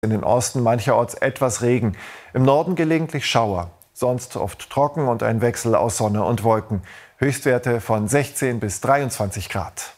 In den Osten mancherorts etwas Regen, im Norden gelegentlich Schauer. Sonst oft trocken und ein Wechsel aus Sonne und Wolken. Höchstwerte von 16 bis 23 Grad.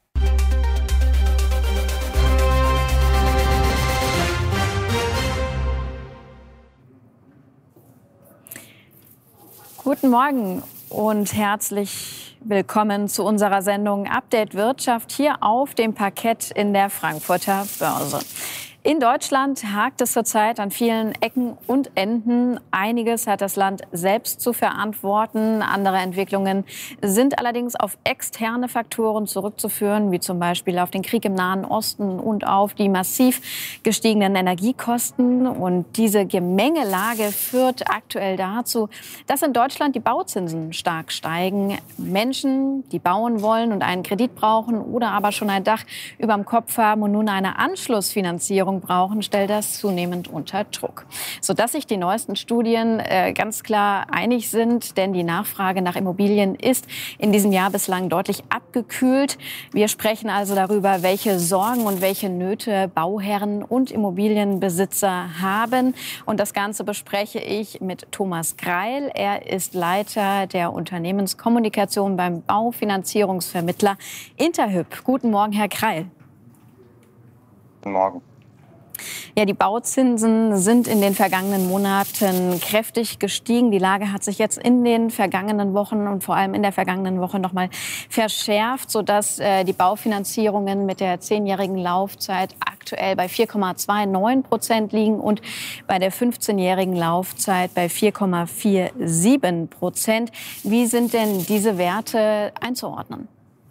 Guten Morgen und herzlich willkommen zu unserer Sendung Update Wirtschaft hier auf dem Parkett in der Frankfurter Börse. In Deutschland hakt es zurzeit an vielen Ecken und Enden. Einiges hat das Land selbst zu verantworten. Andere Entwicklungen sind allerdings auf externe Faktoren zurückzuführen, wie zum Beispiel auf den Krieg im Nahen Osten und auf die massiv gestiegenen Energiekosten. Und diese Gemengelage führt aktuell dazu, dass in Deutschland die Bauzinsen stark steigen. Menschen, die bauen wollen und einen Kredit brauchen oder aber schon ein Dach überm Kopf haben und nun eine Anschlussfinanzierung brauchen, stellt das zunehmend unter Druck. Sodass sich die neuesten Studien ganz klar einig sind, denn die Nachfrage nach Immobilien ist in diesem Jahr bislang deutlich abgekühlt. Wir sprechen also darüber, welche Sorgen und welche Nöte Bauherren und Immobilienbesitzer haben. Und das Ganze bespreche ich mit Thomas Greil. Er ist Leiter der Unternehmenskommunikation beim Baufinanzierungsvermittler Interhyp. Guten Morgen, Herr Greil. Guten Morgen. Ja, die Bauzinsen sind in den vergangenen Monaten kräftig gestiegen. Die Lage hat sich jetzt in den vergangenen Wochen und vor allem in der vergangenen Woche noch mal verschärft, sodass die Baufinanzierungen mit der 10-jährigen Laufzeit aktuell bei 4,29% liegen und bei der 15-jährigen Laufzeit bei 4,47%. Wie sind denn diese Werte einzuordnen?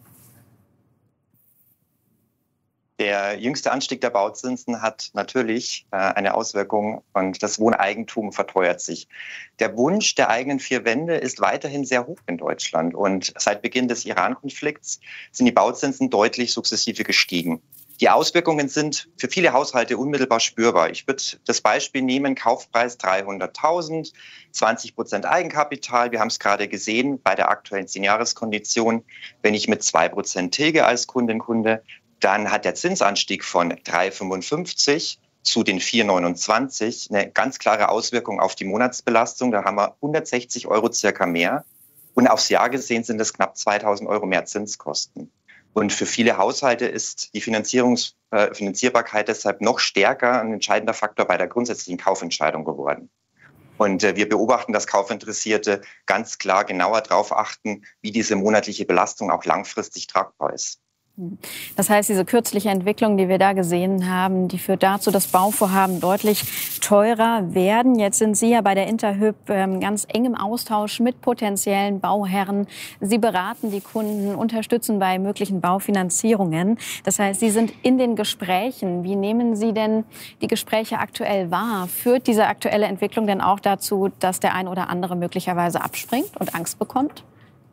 Der jüngste Anstieg der Bauzinsen hat natürlich eine Auswirkung und das Wohneigentum verteuert sich. Der Wunsch der eigenen vier Wände ist weiterhin sehr hoch in Deutschland und seit Beginn des Iran-Konflikts sind die Bauzinsen deutlich sukzessive gestiegen. Die Auswirkungen sind für viele Haushalte unmittelbar spürbar. Ich würde das Beispiel nehmen, Kaufpreis 300.000, 20% Eigenkapital. Wir haben es gerade gesehen bei der aktuellen 10-Jahres-Kondition. Wenn ich mit 2% tilge als Kunde, dann hat der Zinsanstieg von 3,55 zu den 4,29 eine ganz klare Auswirkung auf die Monatsbelastung. Da haben wir 160 € circa mehr. Und aufs Jahr gesehen sind es knapp 2.000 € mehr Zinskosten. Und für viele Haushalte ist die Finanzierbarkeit deshalb noch stärker ein entscheidender Faktor bei der grundsätzlichen Kaufentscheidung geworden. Und wir beobachten, dass Kaufinteressierte ganz klar genauer darauf achten, wie diese monatliche Belastung auch langfristig tragbar ist. Das heißt, diese kürzliche Entwicklung, die wir da gesehen haben, die führt dazu, dass Bauvorhaben deutlich teurer werden. Jetzt sind Sie ja bei der Interhyp ganz eng im Austausch mit potenziellen Bauherren. Sie beraten die Kunden, unterstützen bei möglichen Baufinanzierungen. Das heißt, Sie sind in den Gesprächen. Wie nehmen Sie denn die Gespräche aktuell wahr? Führt diese aktuelle Entwicklung denn auch dazu, dass der ein oder andere möglicherweise abspringt und Angst bekommt?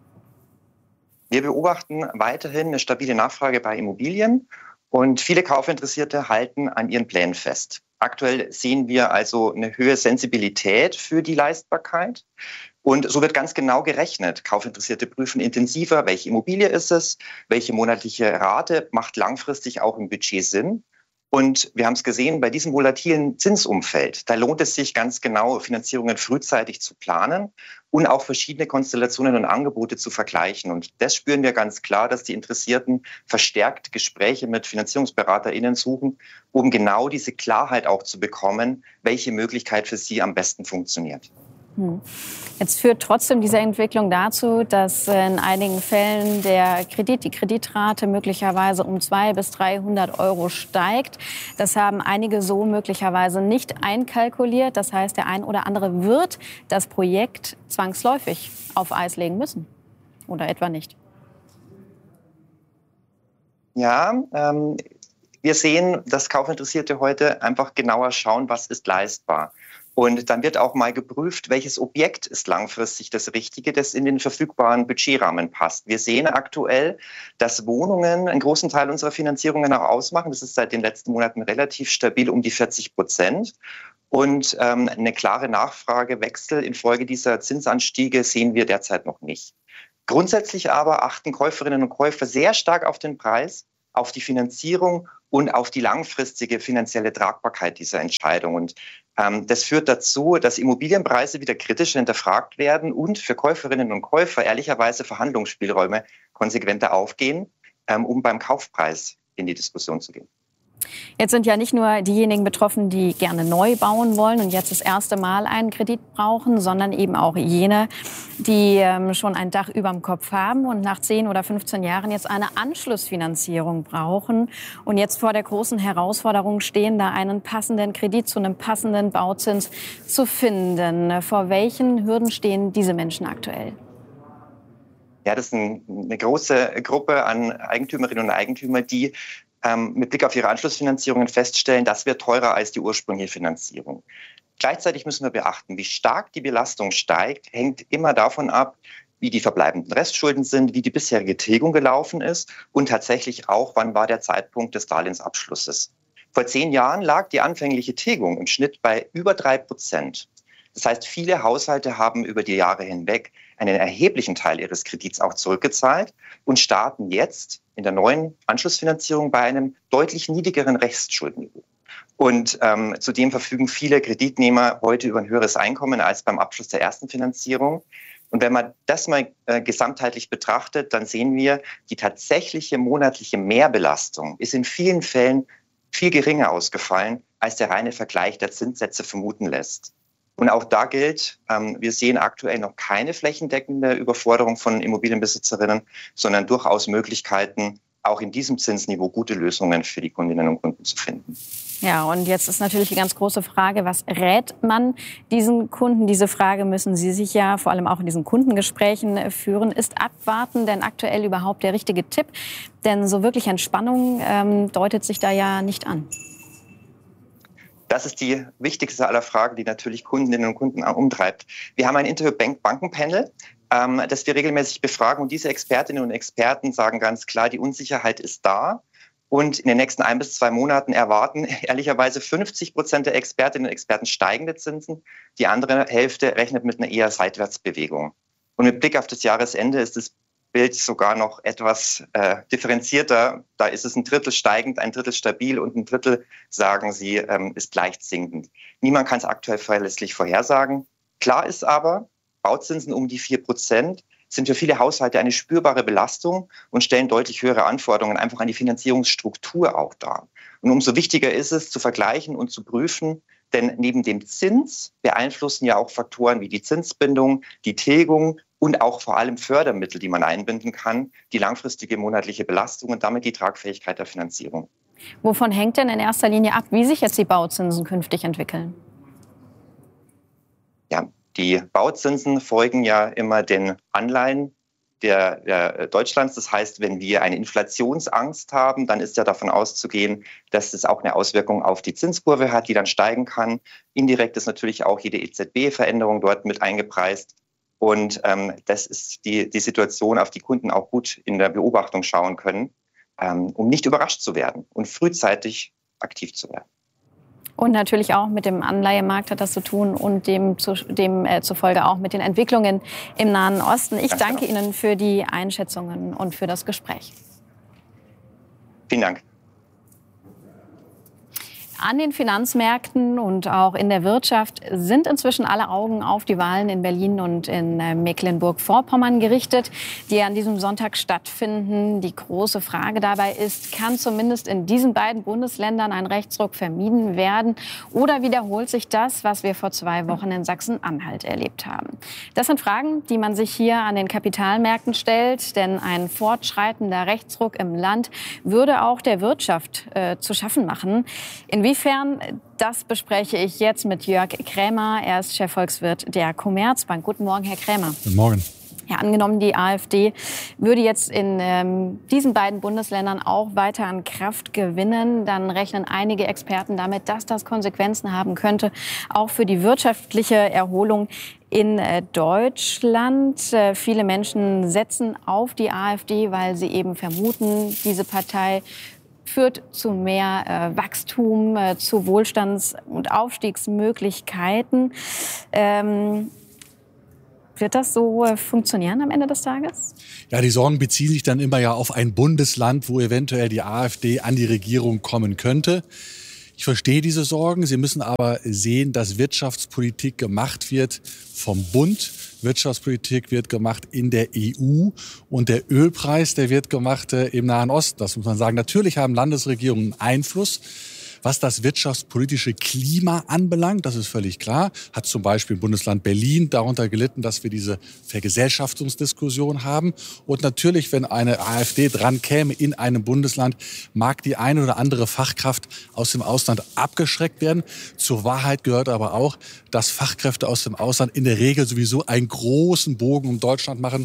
Wir beobachten weiterhin eine stabile Nachfrage bei Immobilien und viele Kaufinteressierte halten an ihren Plänen fest. Aktuell sehen wir also eine höhere Sensibilität für die Leistbarkeit und so wird ganz genau gerechnet. Kaufinteressierte prüfen intensiver, welche Immobilie ist es, welche monatliche Rate macht langfristig auch im Budget Sinn. Und wir haben es gesehen, bei diesem volatilen Zinsumfeld, da lohnt es sich ganz genau, Finanzierungen frühzeitig zu planen und auch verschiedene Konstellationen und Angebote zu vergleichen. Und das spüren wir ganz klar, dass die Interessierten verstärkt Gespräche mit FinanzierungsberaterInnen suchen, um genau diese Klarheit auch zu bekommen, welche Möglichkeit für sie am besten funktioniert. Jetzt führt trotzdem diese Entwicklung dazu, dass in einigen Fällen die Kreditrate möglicherweise um 200 bis 300 € steigt. Das haben einige so möglicherweise nicht einkalkuliert. Das heißt, der ein oder andere wird das Projekt zwangsläufig auf Eis legen müssen. Oder etwa nicht? Ja, wir sehen, dass Kaufinteressierte heute einfach genauer schauen, was ist leistbar. Und dann wird auch mal geprüft, welches Objekt ist langfristig das Richtige, das in den verfügbaren Budgetrahmen passt. Wir sehen aktuell, dass Wohnungen einen großen Teil unserer Finanzierungen auch ausmachen. Das ist seit den letzten Monaten relativ stabil, um die 40%. Und eine klare Nachfragewechsel infolge dieser Zinsanstiege sehen wir derzeit noch nicht. Grundsätzlich aber achten Käuferinnen und Käufer sehr stark auf den Preis, auf die Finanzierung und auf die langfristige finanzielle Tragbarkeit dieser Entscheidung. Und das führt dazu, dass Immobilienpreise wieder kritisch hinterfragt werden und für Käuferinnen und Käufer ehrlicherweise Verhandlungsspielräume konsequenter aufgehen, um beim Kaufpreis in die Diskussion zu gehen. Jetzt sind ja nicht nur diejenigen betroffen, die gerne neu bauen wollen und jetzt das erste Mal einen Kredit brauchen, sondern eben auch jene, die schon ein Dach überm Kopf haben und nach 10 oder 15 Jahren jetzt eine Anschlussfinanzierung brauchen und jetzt vor der großen Herausforderung stehen, da einen passenden Kredit zu einem passenden Bauzins zu finden. Vor welchen Hürden stehen diese Menschen aktuell? Ja, das ist eine große Gruppe an Eigentümerinnen und Eigentümern, die mit Blick auf ihre Anschlussfinanzierungen feststellen, das wird teurer als die ursprüngliche Finanzierung. Gleichzeitig müssen wir beachten, wie stark die Belastung steigt, hängt immer davon ab, wie die verbleibenden Restschulden sind, wie die bisherige Tilgung gelaufen ist und tatsächlich auch, wann war der Zeitpunkt des Darlehensabschlusses. Vor 10 Jahren lag die anfängliche Tilgung im Schnitt bei über 3%. Das heißt, viele Haushalte haben über die Jahre hinweg einen erheblichen Teil ihres Kredits auch zurückgezahlt und starten jetzt in der neuen Anschlussfinanzierung bei einem deutlich niedrigeren Restschuldenniveau. Und zudem verfügen viele Kreditnehmer heute über ein höheres Einkommen als beim Abschluss der ersten Finanzierung. Und wenn man das mal gesamtheitlich betrachtet, dann sehen wir, die tatsächliche monatliche Mehrbelastung ist in vielen Fällen viel geringer ausgefallen, als der reine Vergleich der Zinssätze vermuten lässt. Und auch da gilt, wir sehen aktuell noch keine flächendeckende Überforderung von Immobilienbesitzerinnen, sondern durchaus Möglichkeiten, auch in diesem Zinsniveau gute Lösungen für die Kundinnen und Kunden zu finden. Ja, und jetzt ist natürlich die ganz große Frage, was rät man diesen Kunden? Diese Frage müssen Sie sich ja vor allem auch in diesen Kundengesprächen führen. Ist Abwarten denn aktuell überhaupt der richtige Tipp? Denn so wirklich Entspannung deutet sich da ja nicht an. Das ist die wichtigste aller Fragen, die natürlich Kundinnen und Kunden umtreibt. Wir haben ein Interbank-Bankenpanel, das wir regelmäßig befragen. Und diese Expertinnen und Experten sagen ganz klar, die Unsicherheit ist da. Und in den nächsten 1 bis 2 Monaten erwarten ehrlicherweise 50% der Expertinnen und Experten steigende Zinsen. Die andere Hälfte rechnet mit einer eher Seitwärtsbewegung. Und mit Blick auf das Jahresende ist das Bild sogar noch etwas differenzierter. Da ist es 1/3 steigend, 1/3 stabil und 1/3, sagen sie, ist leicht sinkend. Niemand kann es aktuell verlässlich vorhersagen. Klar ist aber, Bauzinsen um die 4% sind für viele Haushalte eine spürbare Belastung und stellen deutlich höhere Anforderungen einfach an die Finanzierungsstruktur auch dar. Und umso wichtiger ist es, zu vergleichen und zu prüfen, denn neben dem Zins beeinflussen ja auch Faktoren wie die Zinsbindung, die Tilgung und auch vor allem Fördermittel, die man einbinden kann, die langfristige monatliche Belastung und damit die Tragfähigkeit der Finanzierung. Wovon hängt denn in erster Linie ab, wie sich jetzt die Bauzinsen künftig entwickeln? Ja, die Bauzinsen folgen ja immer den Anleihen der Deutschlands. Das heißt, wenn wir eine Inflationsangst haben, dann ist ja davon auszugehen, dass es auch eine Auswirkung auf die Zinskurve hat, die dann steigen kann. Indirekt ist natürlich auch jede EZB-Veränderung dort mit eingepreist. Und das ist die Situation, auf die Kunden auch gut in der Beobachtung schauen können, um nicht überrascht zu werden und frühzeitig aktiv zu werden. Und natürlich auch mit dem Anleihemarkt hat das zu tun und demzufolge auch mit den Entwicklungen im Nahen Osten. Ich danke Ihnen für die Einschätzungen und für das Gespräch. Vielen Dank. An den Finanzmärkten und auch in der Wirtschaft sind inzwischen alle Augen auf die Wahlen in Berlin und in Mecklenburg-Vorpommern gerichtet, die an diesem Sonntag stattfinden. Die große Frage dabei ist, kann zumindest in diesen beiden Bundesländern ein Rechtsruck vermieden werden oder wiederholt sich das, was wir vor 2 Wochen in Sachsen-Anhalt erlebt haben? Das sind Fragen, die man sich hier an den Kapitalmärkten stellt, denn ein fortschreitender Rechtsruck im Land würde auch der Wirtschaft zu schaffen machen. Inwiefern, das bespreche ich jetzt mit Jörg Krämer. Er ist Chefvolkswirt der Commerzbank. Guten Morgen, Herr Krämer. Guten Morgen. Ja, angenommen, die AfD würde jetzt in diesen beiden Bundesländern auch weiter an Kraft gewinnen, dann rechnen einige Experten damit, dass das Konsequenzen haben könnte, auch für die wirtschaftliche Erholung in Deutschland. Viele Menschen setzen auf die AfD, weil sie eben vermuten, diese Partei führt zu mehr Wachstum, zu Wohlstands- und Aufstiegsmöglichkeiten. Wird das so funktionieren am Ende des Tages? Ja, die Sorgen beziehen sich dann immer ja auf ein Bundesland, wo eventuell die AfD an die Regierung kommen könnte. Ich verstehe diese Sorgen. Sie müssen aber sehen, dass Wirtschaftspolitik gemacht wird vom Bund. Wirtschaftspolitik wird gemacht in der EU und der Ölpreis, der wird gemacht im Nahen Osten. Das muss man sagen. Natürlich haben Landesregierungen Einfluss, was das wirtschaftspolitische Klima anbelangt. Das ist völlig klar. Hat zum Beispiel im Bundesland Berlin darunter gelitten, dass wir diese Vergesellschaftungsdiskussion haben. Und natürlich, wenn eine AfD dran käme in einem Bundesland, mag die eine oder andere Fachkraft aus dem Ausland abgeschreckt werden. Zur Wahrheit gehört aber auch, dass Fachkräfte aus dem Ausland in der Regel sowieso einen großen Bogen um Deutschland machen.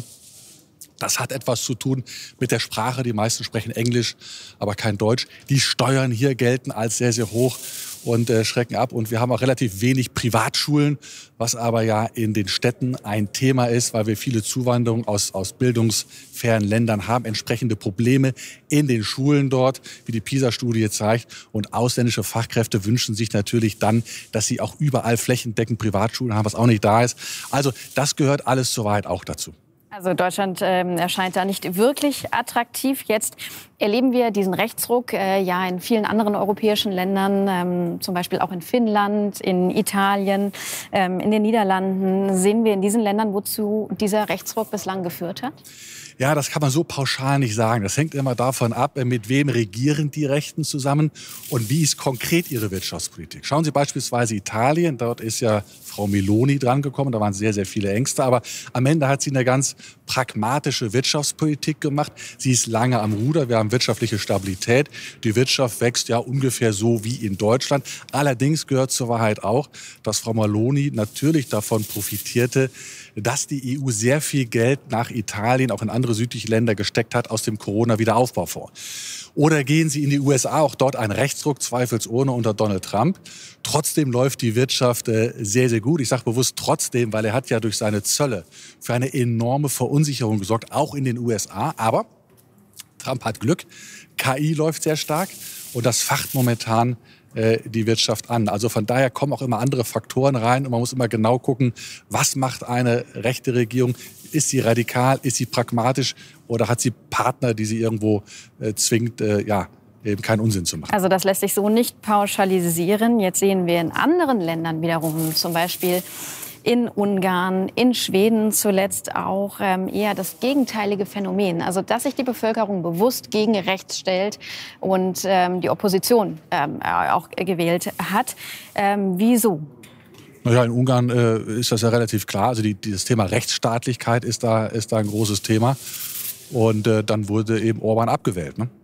Das hat etwas zu tun mit der Sprache. Die meisten sprechen Englisch, aber kein Deutsch. Die Steuern hier gelten als sehr, sehr hoch und schrecken ab. Und wir haben auch relativ wenig Privatschulen, was aber ja in den Städten ein Thema ist, weil wir viele Zuwanderung aus bildungsfernen Ländern haben. Entsprechende Probleme in den Schulen dort, wie die PISA-Studie zeigt. Und ausländische Fachkräfte wünschen sich natürlich dann, dass sie auch überall flächendeckend Privatschulen haben, was auch nicht da ist. Also das gehört alles soweit auch dazu. Also Deutschland erscheint da nicht wirklich attraktiv. Jetzt erleben wir diesen Rechtsruck ja in vielen anderen europäischen Ländern, zum Beispiel auch in Finnland, in Italien, in den Niederlanden. Sehen wir in diesen Ländern, wozu dieser Rechtsruck bislang geführt hat? Ja, das kann man so pauschal nicht sagen. Das hängt immer davon ab, mit wem regieren die Rechten zusammen und wie ist konkret ihre Wirtschaftspolitik. Schauen Sie beispielsweise Italien, dort ist ja Frau Meloni drangekommen, da waren sehr, sehr viele Ängste, aber am Ende hat sie eine ganz pragmatische Wirtschaftspolitik gemacht. Sie ist lange am Ruder, wir haben wirtschaftliche Stabilität, die Wirtschaft wächst ja ungefähr so wie in Deutschland. Allerdings gehört zur Wahrheit auch, dass Frau Meloni natürlich davon profitierte, dass die EU sehr viel Geld nach Italien, auch in andere südliche Länder gesteckt hat aus dem Corona-Wiederaufbaufonds. Oder gehen Sie in die USA, auch dort ein Rechtsruck, zweifelsohne unter Donald Trump. Trotzdem läuft die Wirtschaft sehr, sehr gut. Ich sage bewusst trotzdem, weil er hat ja durch seine Zölle für eine enorme Verunsicherung gesorgt, auch in den USA. Aber Trump hat Glück, KI läuft sehr stark und das facht momentan die Wirtschaft an. Also von daher kommen auch immer andere Faktoren rein und man muss immer genau gucken, was macht eine rechte Regierung? Ist sie radikal, ist sie pragmatisch oder hat sie Partner, die sie irgendwo zwingt, eben keinen Unsinn zu machen? Also das lässt sich so nicht pauschalisieren. Jetzt sehen wir in anderen Ländern wiederum, zum Beispiel in Ungarn, in Schweden zuletzt auch eher das gegenteilige Phänomen. Also dass sich die Bevölkerung bewusst gegen rechts stellt und die Opposition auch gewählt hat. Wieso? Naja, in Ungarn ist das ja relativ klar. Also dieses Thema Rechtsstaatlichkeit ist da ein großes Thema. Und dann wurde eben Orban abgewählt. Ne?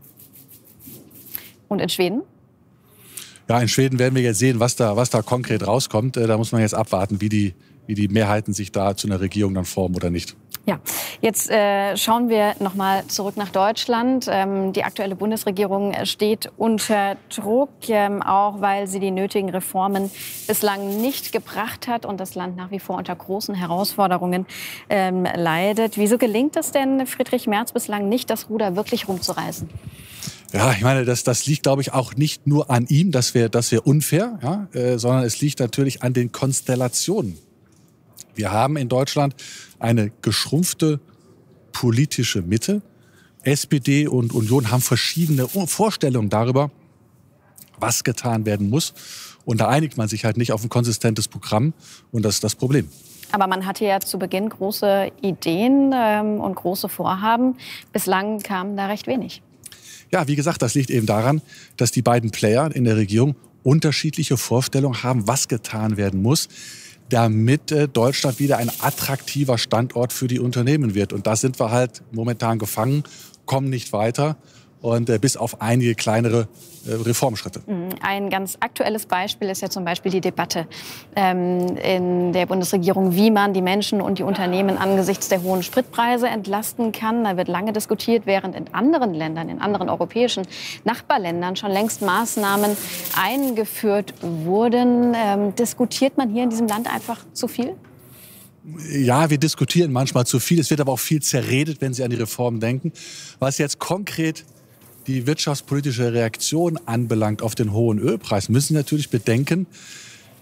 Und in Schweden? Ja, in Schweden werden wir jetzt sehen, was da konkret rauskommt. Da muss man jetzt abwarten, wie die Mehrheiten sich da zu einer Regierung dann formen oder nicht. Ja, jetzt schauen wir noch mal zurück nach Deutschland. Die aktuelle Bundesregierung steht unter Druck, auch weil sie die nötigen Reformen bislang nicht gebracht hat und das Land nach wie vor unter großen Herausforderungen leidet. Wieso gelingt es denn Friedrich Merz bislang nicht, das Ruder wirklich rumzureißen? Ja, ich meine, das liegt, glaube ich, auch nicht nur an ihm, das wäre unfair, ja, sondern es liegt natürlich an den Konstellationen. Wir haben in Deutschland eine geschrumpfte politische Mitte. SPD und Union haben verschiedene Vorstellungen darüber, was getan werden muss. Und da einigt man sich halt nicht auf ein konsistentes Programm. Und das ist das Problem. Aber man hatte ja zu Beginn große Ideen und große Vorhaben. Bislang kam da recht wenig. Ja, wie gesagt, das liegt eben daran, dass die beiden Player in der Regierung unterschiedliche Vorstellungen haben, was getan werden muss, damit Deutschland wieder ein attraktiver Standort für die Unternehmen wird. Und da sind wir halt momentan gefangen, kommen nicht weiter und bis auf einige kleinere Reformschritte. Ein ganz aktuelles Beispiel ist ja zum Beispiel die Debatte in der Bundesregierung, wie man die Menschen und die Unternehmen angesichts der hohen Spritpreise entlasten kann. Da wird lange diskutiert, während in anderen Ländern, in anderen europäischen Nachbarländern schon längst Maßnahmen eingeführt wurden. Diskutiert man hier in diesem Land einfach zu viel? Ja, wir diskutieren manchmal zu viel. Es wird aber auch viel zerredet, wenn Sie an die Reformen denken. Was jetzt konkret die wirtschaftspolitische Reaktion anbelangt auf den hohen Ölpreis, müssen Sie natürlich bedenken,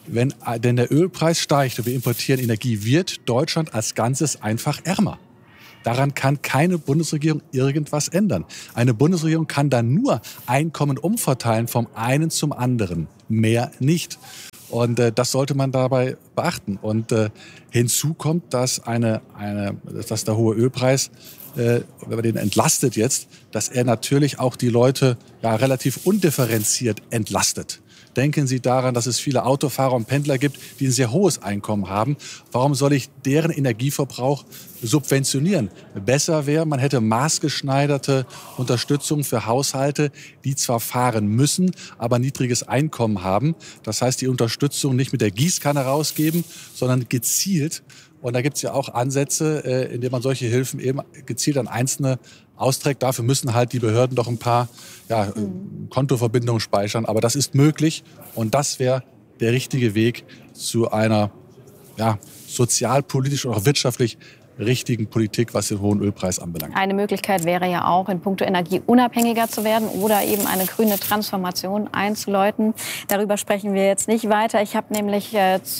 Denn der Ölpreis steigt und wir importieren Energie, wird Deutschland als Ganzes einfach ärmer. Daran kann keine Bundesregierung irgendwas ändern. Eine Bundesregierung kann dann nur Einkommen umverteilen vom einen zum anderen, mehr nicht. Und das sollte man dabei beachten. Und hinzu kommt, dass dass der hohe Ölpreis, wenn man den entlastet jetzt, dass er natürlich auch die Leute relativ undifferenziert entlastet. Denken Sie daran, dass es viele Autofahrer und Pendler gibt, die ein sehr hohes Einkommen haben. Warum soll ich deren Energieverbrauch subventionieren? Besser wäre, man hätte maßgeschneiderte Unterstützung für Haushalte, die zwar fahren müssen, aber niedriges Einkommen haben. Das heißt, die Unterstützung nicht mit der Gießkanne rausgeben, sondern gezielt. Und da gibt es ja auch Ansätze, in denen man solche Hilfen eben gezielt an Einzelne austrägt. Dafür müssen halt die Behörden doch ein paar Kontoverbindungen speichern. Aber das ist möglich und das wäre der richtige Weg zu einer sozialpolitisch und auch wirtschaftlich richtigen Politik, was den hohen Ölpreis anbelangt. Eine Möglichkeit wäre ja auch, in puncto Energie unabhängiger zu werden oder eben eine grüne Transformation einzuläuten. Darüber sprechen wir jetzt nicht weiter. Ich habe nämlich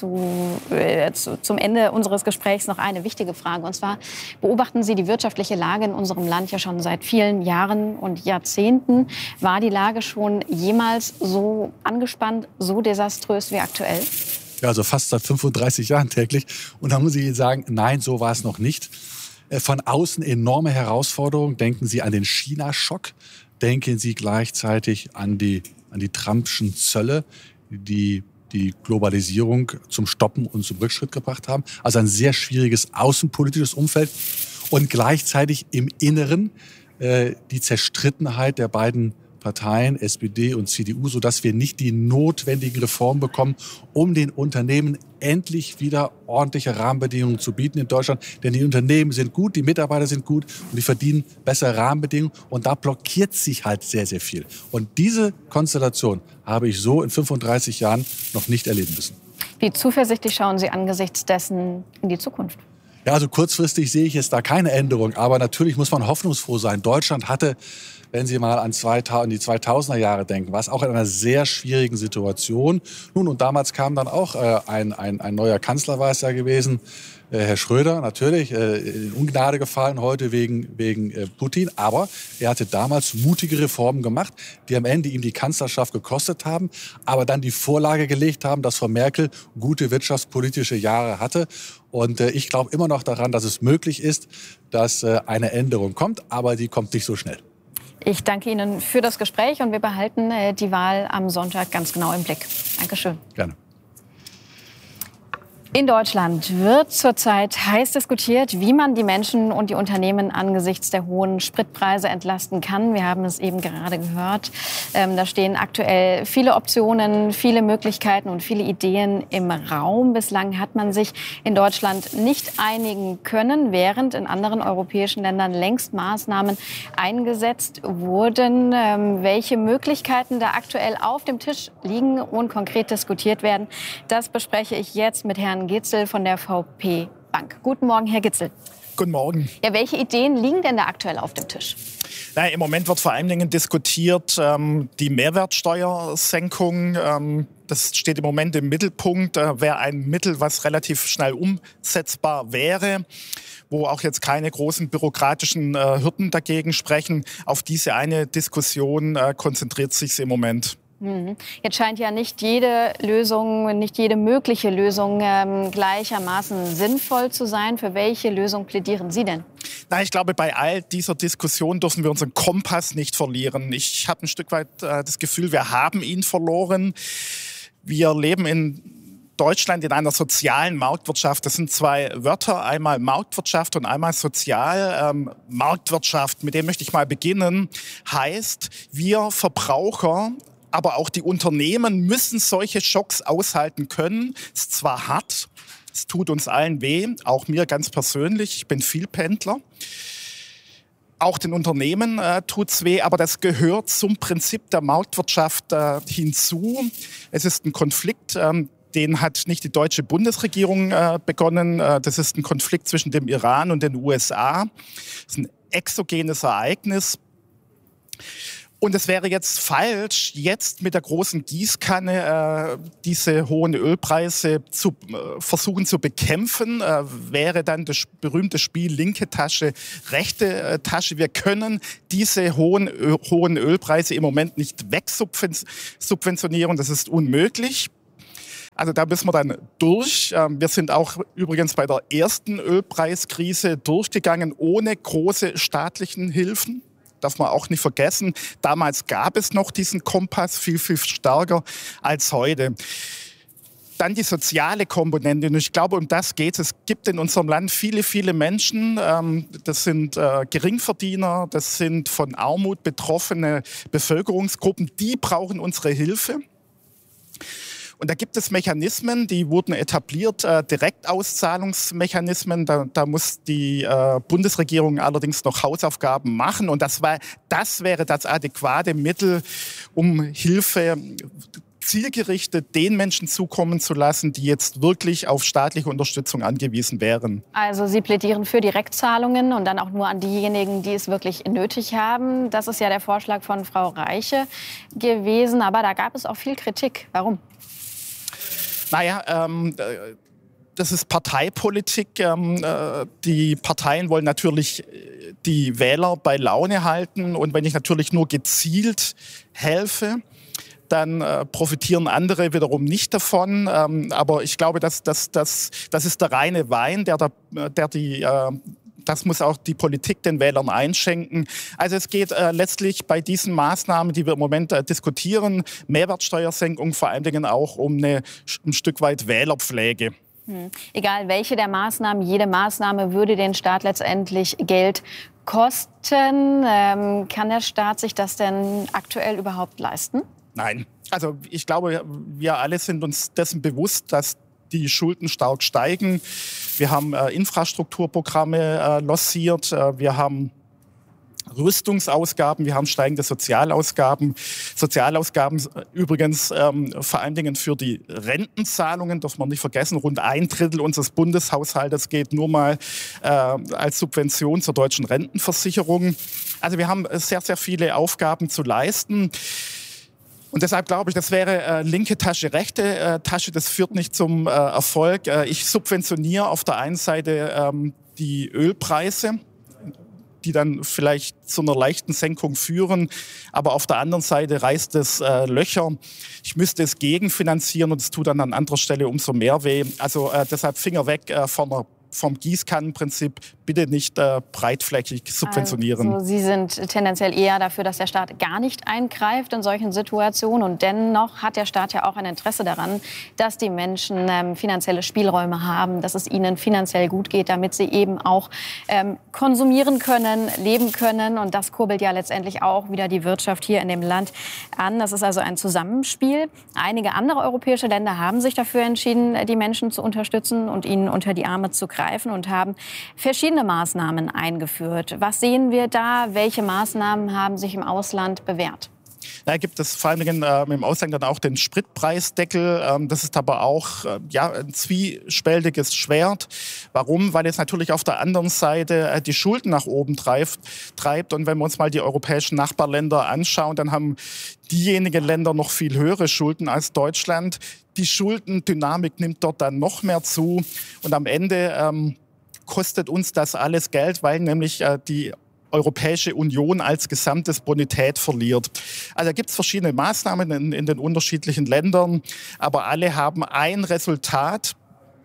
zum Ende unseres Gesprächs noch eine wichtige Frage. Und zwar, beobachten Sie die wirtschaftliche Lage in unserem Land ja schon seit vielen Jahren und Jahrzehnten. War die Lage schon jemals so angespannt, so desaströs wie aktuell? Ja, also fast seit 35 Jahren täglich. Und da muss ich Ihnen sagen, nein, so war es noch nicht. Von außen enorme Herausforderungen. Denken Sie an den China-Schock. Denken Sie gleichzeitig an die Trumpschen Zölle, die Globalisierung zum Stoppen und zum Rückschritt gebracht haben. Also ein sehr schwieriges außenpolitisches Umfeld. Und gleichzeitig im Inneren die Zerstrittenheit der beiden Parteien, SPD und CDU, sodass wir nicht die notwendigen Reformen bekommen, um den Unternehmen endlich wieder ordentliche Rahmenbedingungen zu bieten in Deutschland. Denn die Unternehmen sind gut, die Mitarbeiter sind gut und die verdienen bessere Rahmenbedingungen. Und da blockiert sich halt sehr, sehr viel. Und diese Konstellation habe ich so in 35 Jahren noch nicht erleben müssen. Wie zuversichtlich schauen Sie angesichts dessen in die Zukunft? Ja, also kurzfristig sehe ich jetzt da keine Änderung. Aber natürlich muss man hoffnungsfroh sein. Deutschland hatte, wenn Sie mal an die 2000er Jahre denken, war es auch in einer sehr schwierigen Situation. Nun, und damals kam dann auch ein neuer Kanzler, war es ja gewesen, Herr Schröder, natürlich in Ungnade gefallen heute wegen Putin. Aber er hatte damals mutige Reformen gemacht, die am Ende ihm die Kanzlerschaft gekostet haben, aber dann die Vorlage gelegt haben, dass Frau Merkel gute wirtschaftspolitische Jahre hatte. Und ich glaube immer noch daran, dass es möglich ist, dass eine Änderung kommt, aber die kommt nicht so schnell. Ich danke Ihnen für das Gespräch und wir behalten die Wahl am Sonntag ganz genau im Blick. Dankeschön. Gerne. In Deutschland wird zurzeit heiß diskutiert, wie man die Menschen und die Unternehmen angesichts der hohen Spritpreise entlasten kann. Wir haben es eben gerade gehört. Da stehen aktuell viele Optionen, viele Möglichkeiten und viele Ideen im Raum. Bislang hat man sich in Deutschland nicht einigen können, während in anderen europäischen Ländern längst Maßnahmen eingesetzt wurden. Welche Möglichkeiten da aktuell auf dem Tisch liegen und konkret diskutiert werden, das bespreche ich jetzt mit Herrn Gitzel von der VP Bank. Guten Morgen, Herr Gitzel. Guten Morgen. Ja, welche Ideen liegen denn da aktuell auf dem Tisch? Na, im Moment wird vor allen Dingen diskutiert die Mehrwertsteuersenkung. Das steht im Moment im Mittelpunkt. Wäre ein Mittel, was relativ schnell umsetzbar wäre, wo auch jetzt keine großen bürokratischen Hürden dagegen sprechen. Auf diese eine Diskussion konzentriert sich im Moment. Jetzt scheint ja nicht jede Lösung, nicht jede mögliche Lösung gleichermaßen sinnvoll zu sein. Für welche Lösung plädieren Sie denn? Na, ich glaube, bei all dieser Diskussion dürfen wir unseren Kompass nicht verlieren. Ich habe ein Stück weit das Gefühl, wir haben ihn verloren. Wir leben in Deutschland in einer sozialen Marktwirtschaft. Das sind zwei Wörter, einmal Marktwirtschaft und einmal sozial. Marktwirtschaft, mit dem möchte ich mal beginnen, heißt, wir Verbraucher, aber auch die Unternehmen müssen solche Schocks aushalten können. Es ist zwar hart, es tut uns allen weh, auch mir ganz persönlich, ich bin Vielpendler. Auch den Unternehmen tut's weh, aber das gehört zum Prinzip der Marktwirtschaft hinzu. Es ist ein Konflikt, den hat nicht die deutsche Bundesregierung begonnen. Das ist ein Konflikt zwischen dem Iran und den USA. Das ist ein exogenes Ereignis. Und es wäre jetzt falsch, jetzt mit der großen Gießkanne diese hohen Ölpreise zu versuchen zu bekämpfen. Wäre dann das berühmte Spiel linke Tasche, rechte Tasche. Wir können diese hohen Ölpreise im Moment nicht wegsubventionieren. Das ist unmöglich. Also da müssen wir dann durch. Wir sind auch übrigens bei der ersten Ölpreiskrise durchgegangen ohne große staatlichen Hilfen. Darf man auch nicht vergessen. Damals gab es noch diesen Kompass viel, viel stärker als heute. Dann die soziale Komponente. Und ich glaube, um das geht es. Es gibt in unserem Land viele, viele Menschen. Das sind Geringverdiener, das sind von Armut betroffene Bevölkerungsgruppen. Die brauchen unsere Hilfe. Und da gibt es Mechanismen, die wurden etabliert, Direktauszahlungsmechanismen. Da muss die Bundesregierung allerdings noch Hausaufgaben machen. Und das wäre das adäquate Mittel, um Hilfe zielgerichtet den Menschen zukommen zu lassen, die jetzt wirklich auf staatliche Unterstützung angewiesen wären. Also Sie plädieren für Direktzahlungen und dann auch nur an diejenigen, die es wirklich nötig haben. Das ist ja der Vorschlag von Frau Reiche gewesen. Aber da gab es auch viel Kritik. Warum? Naja, das ist Parteipolitik. Die Parteien wollen natürlich die Wähler bei Laune halten. Und wenn ich natürlich nur gezielt helfe, dann profitieren andere wiederum nicht davon. Aber ich glaube, das ist der reine Wein, das muss auch die Politik den Wählern einschenken. Also es geht letztlich bei diesen Maßnahmen, die wir im Moment diskutieren, Mehrwertsteuersenkung, vor allen Dingen auch um ein Stück weit Wählerpflege. Egal welche der Maßnahmen, jede Maßnahme würde den Staat letztendlich Geld kosten. Kann der Staat sich das denn aktuell überhaupt leisten? Nein. Also ich glaube, wir alle sind uns dessen bewusst, dass die Schulden stark steigen. Wir haben Infrastrukturprogramme lanciert. Wir haben Rüstungsausgaben, wir haben steigende Sozialausgaben. Sozialausgaben übrigens vor allen Dingen für die Rentenzahlungen, darf man nicht vergessen, rund 1/3 unseres Bundeshaushaltes geht nur mal als Subvention zur deutschen Rentenversicherung. Also wir haben sehr, sehr viele Aufgaben zu leisten. Und deshalb glaube ich, das wäre linke Tasche, rechte Tasche. Das führt nicht zum Erfolg. Ich subventioniere auf der einen Seite die Ölpreise, die dann vielleicht zu einer leichten Senkung führen. Aber auf der anderen Seite reißt es Löcher. Ich müsste es gegenfinanzieren und es tut dann an anderer Stelle umso mehr weh. Also deshalb Finger weg vom Gießkannenprinzip, bitte nicht breitflächig subventionieren. Also Sie sind tendenziell eher dafür, dass der Staat gar nicht eingreift in solchen Situationen. Und dennoch hat der Staat ja auch ein Interesse daran, dass die Menschen finanzielle Spielräume haben, dass es ihnen finanziell gut geht, damit sie eben auch konsumieren können, leben können. Und das kurbelt ja letztendlich auch wieder die Wirtschaft hier in dem Land an. Das ist also ein Zusammenspiel. Einige andere europäische Länder haben sich dafür entschieden, die Menschen zu unterstützen und ihnen unter die Arme zu greifen und haben verschiedene Maßnahmen eingeführt. Was sehen wir da? Welche Maßnahmen haben sich im Ausland bewährt? Da gibt es vor allem im Ausland dann auch den Spritpreisdeckel. Das ist aber auch ein zwiespältiges Schwert. Warum? Weil es natürlich auf der anderen Seite die Schulden nach oben treibt. Und wenn wir uns mal die europäischen Nachbarländer anschauen, dann haben diejenigen Länder noch viel höhere Schulden als Deutschland. Die Schuldendynamik nimmt dort dann noch mehr zu. Und am Ende kostet uns das alles Geld, weil nämlich die Europäische Union als gesamtes Bonität verliert. Also da gibt es verschiedene Maßnahmen in den unterschiedlichen Ländern, aber alle haben ein Resultat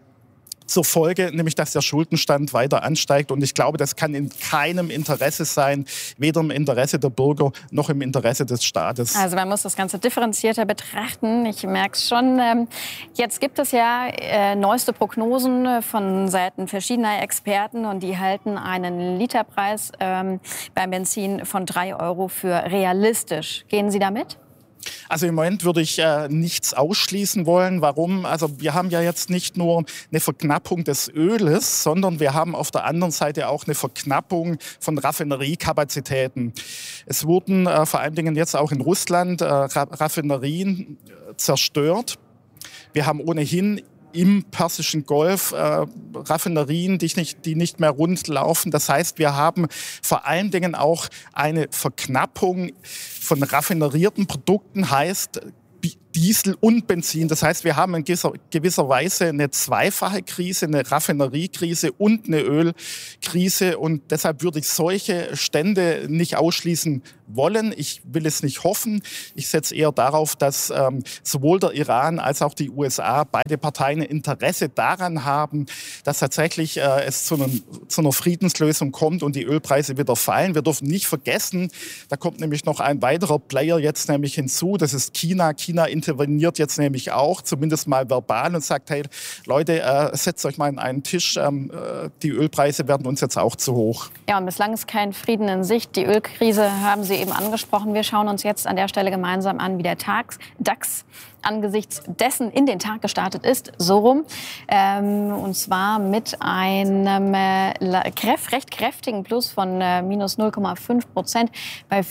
zur Folge, nämlich dass der Schuldenstand weiter ansteigt. Und ich glaube, das kann in keinem Interesse sein, weder im Interesse der Bürger noch im Interesse des Staates. Also man muss das Ganze differenzierter betrachten. Ich merke es schon. Jetzt gibt es ja neueste Prognosen von Seiten verschiedener Experten und die halten einen Literpreis beim Benzin von 3 € für realistisch. Gehen Sie damit? Also im Moment würde ich nichts ausschließen wollen. Warum? Also wir haben ja jetzt nicht nur eine Verknappung des Öles, sondern wir haben auf der anderen Seite auch eine Verknappung von Raffineriekapazitäten. Es wurden vor allen Dingen jetzt auch in Russland Raffinerien zerstört. Wir haben ohnehin im Persischen Golf Raffinerien, die nicht mehr rund laufen. Das heißt, wir haben vor allen Dingen auch eine Verknappung von raffinerierten Produkten, heißt Diesel und Benzin. Das heißt, wir haben in gewisser Weise eine zweifache Krise, eine Raffineriekrise und eine Ölkrise. Und deshalb würde ich solche Stände nicht ausschließen wollen. Ich will es nicht hoffen. Ich setze eher darauf, dass sowohl der Iran als auch die USA, beide Parteien, Interesse daran haben, dass tatsächlich es zu einer Friedenslösung kommt und die Ölpreise wieder fallen. Wir dürfen nicht vergessen, da kommt nämlich noch ein weiterer Player jetzt nämlich hinzu. Das ist China. China interveniert jetzt nämlich auch, zumindest mal verbal, und sagt, hey Leute, setzt euch mal an einen Tisch, die Ölpreise werden uns jetzt auch zu hoch. Ja, und bislang ist kein Frieden in Sicht. Die Ölkrise haben Sie eben angesprochen. Wir schauen uns jetzt an der Stelle gemeinsam an, wie der DAX angesichts dessen in den Tag gestartet ist, so rum. Und zwar mit einem recht kräftigen Plus von minus 0,5% bei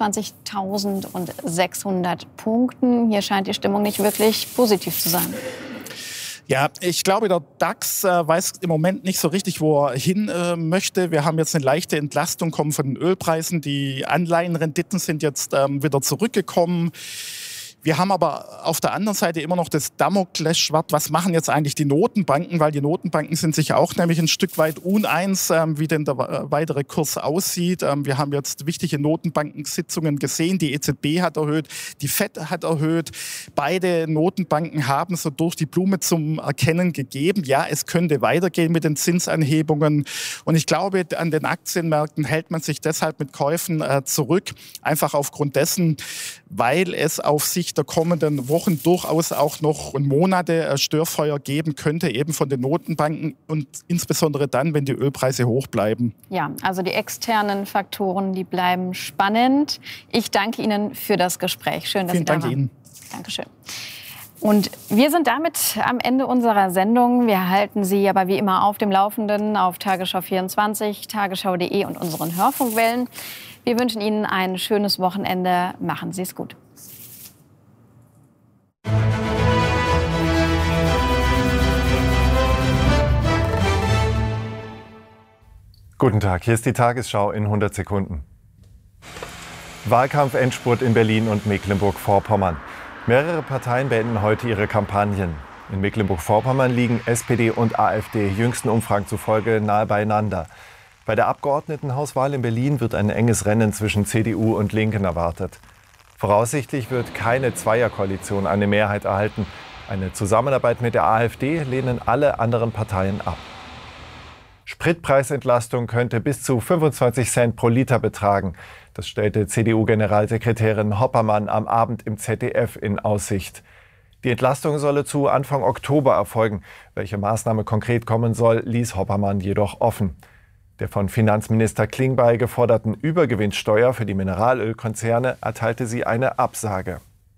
25.600 Punkten. Hier scheint die Stimmung nicht wirklich positiv zu sein. Ja, ich glaube, der DAX weiß im Moment nicht so richtig, wo er hin möchte. Wir haben jetzt eine leichte Entlastung kommen von den Ölpreisen. Die Anleihenrenditen sind jetzt wieder zurückgekommen. Wir haben aber auf der anderen Seite immer noch das Damoklesschwert. Was machen jetzt eigentlich die Notenbanken? Weil die Notenbanken sind sich auch nämlich ein Stück weit uneins, wie denn der weitere Kurs aussieht. Wir haben jetzt wichtige Notenbankensitzungen gesehen. Die EZB hat erhöht, die FED hat erhöht. Beide Notenbanken haben so durch die Blume zum Erkennen gegeben, ja, es könnte weitergehen mit den Zinsanhebungen. Und ich glaube, an den Aktienmärkten hält man sich deshalb mit Käufen zurück. Einfach aufgrund dessen, weil es auf Sicht der kommenden Wochen durchaus auch noch und Monate Störfeuer geben könnte, eben von den Notenbanken und insbesondere dann, wenn die Ölpreise hoch bleiben. Ja, also die externen Faktoren, die bleiben spannend. Ich danke Ihnen für das Gespräch. Schön, dass Sie da waren. Vielen Dank Ihnen. Dankeschön. Und wir sind damit am Ende unserer Sendung. Wir halten Sie aber wie immer auf dem Laufenden auf Tagesschau24, tagesschau.de und unseren Hörfunkwellen. Wir wünschen Ihnen ein schönes Wochenende. Machen Sie es gut. Guten Tag, hier ist die Tagesschau in 100 Sekunden. Wahlkampf-Endspurt in Berlin und Mecklenburg-Vorpommern. Mehrere Parteien beenden heute ihre Kampagnen. In Mecklenburg-Vorpommern liegen SPD und AfD jüngsten Umfragen zufolge nahe beieinander. Bei der Abgeordnetenhauswahl in Berlin wird ein enges Rennen zwischen CDU und Linken erwartet. Voraussichtlich wird keine Zweierkoalition eine Mehrheit erhalten. Eine Zusammenarbeit mit der AfD lehnen alle anderen Parteien ab. Spritpreisentlastung könnte bis zu 25 Cent pro Liter betragen. Das stellte CDU-Generalsekretärin Hoppermann am Abend im ZDF in Aussicht. Die Entlastung solle zu Anfang Oktober erfolgen. Welche Maßnahme konkret kommen soll, ließ Hoppermann jedoch offen. Der von Finanzminister Klingbeil geforderten Übergewinnsteuer für die Mineralölkonzerne erteilte sie eine Absage.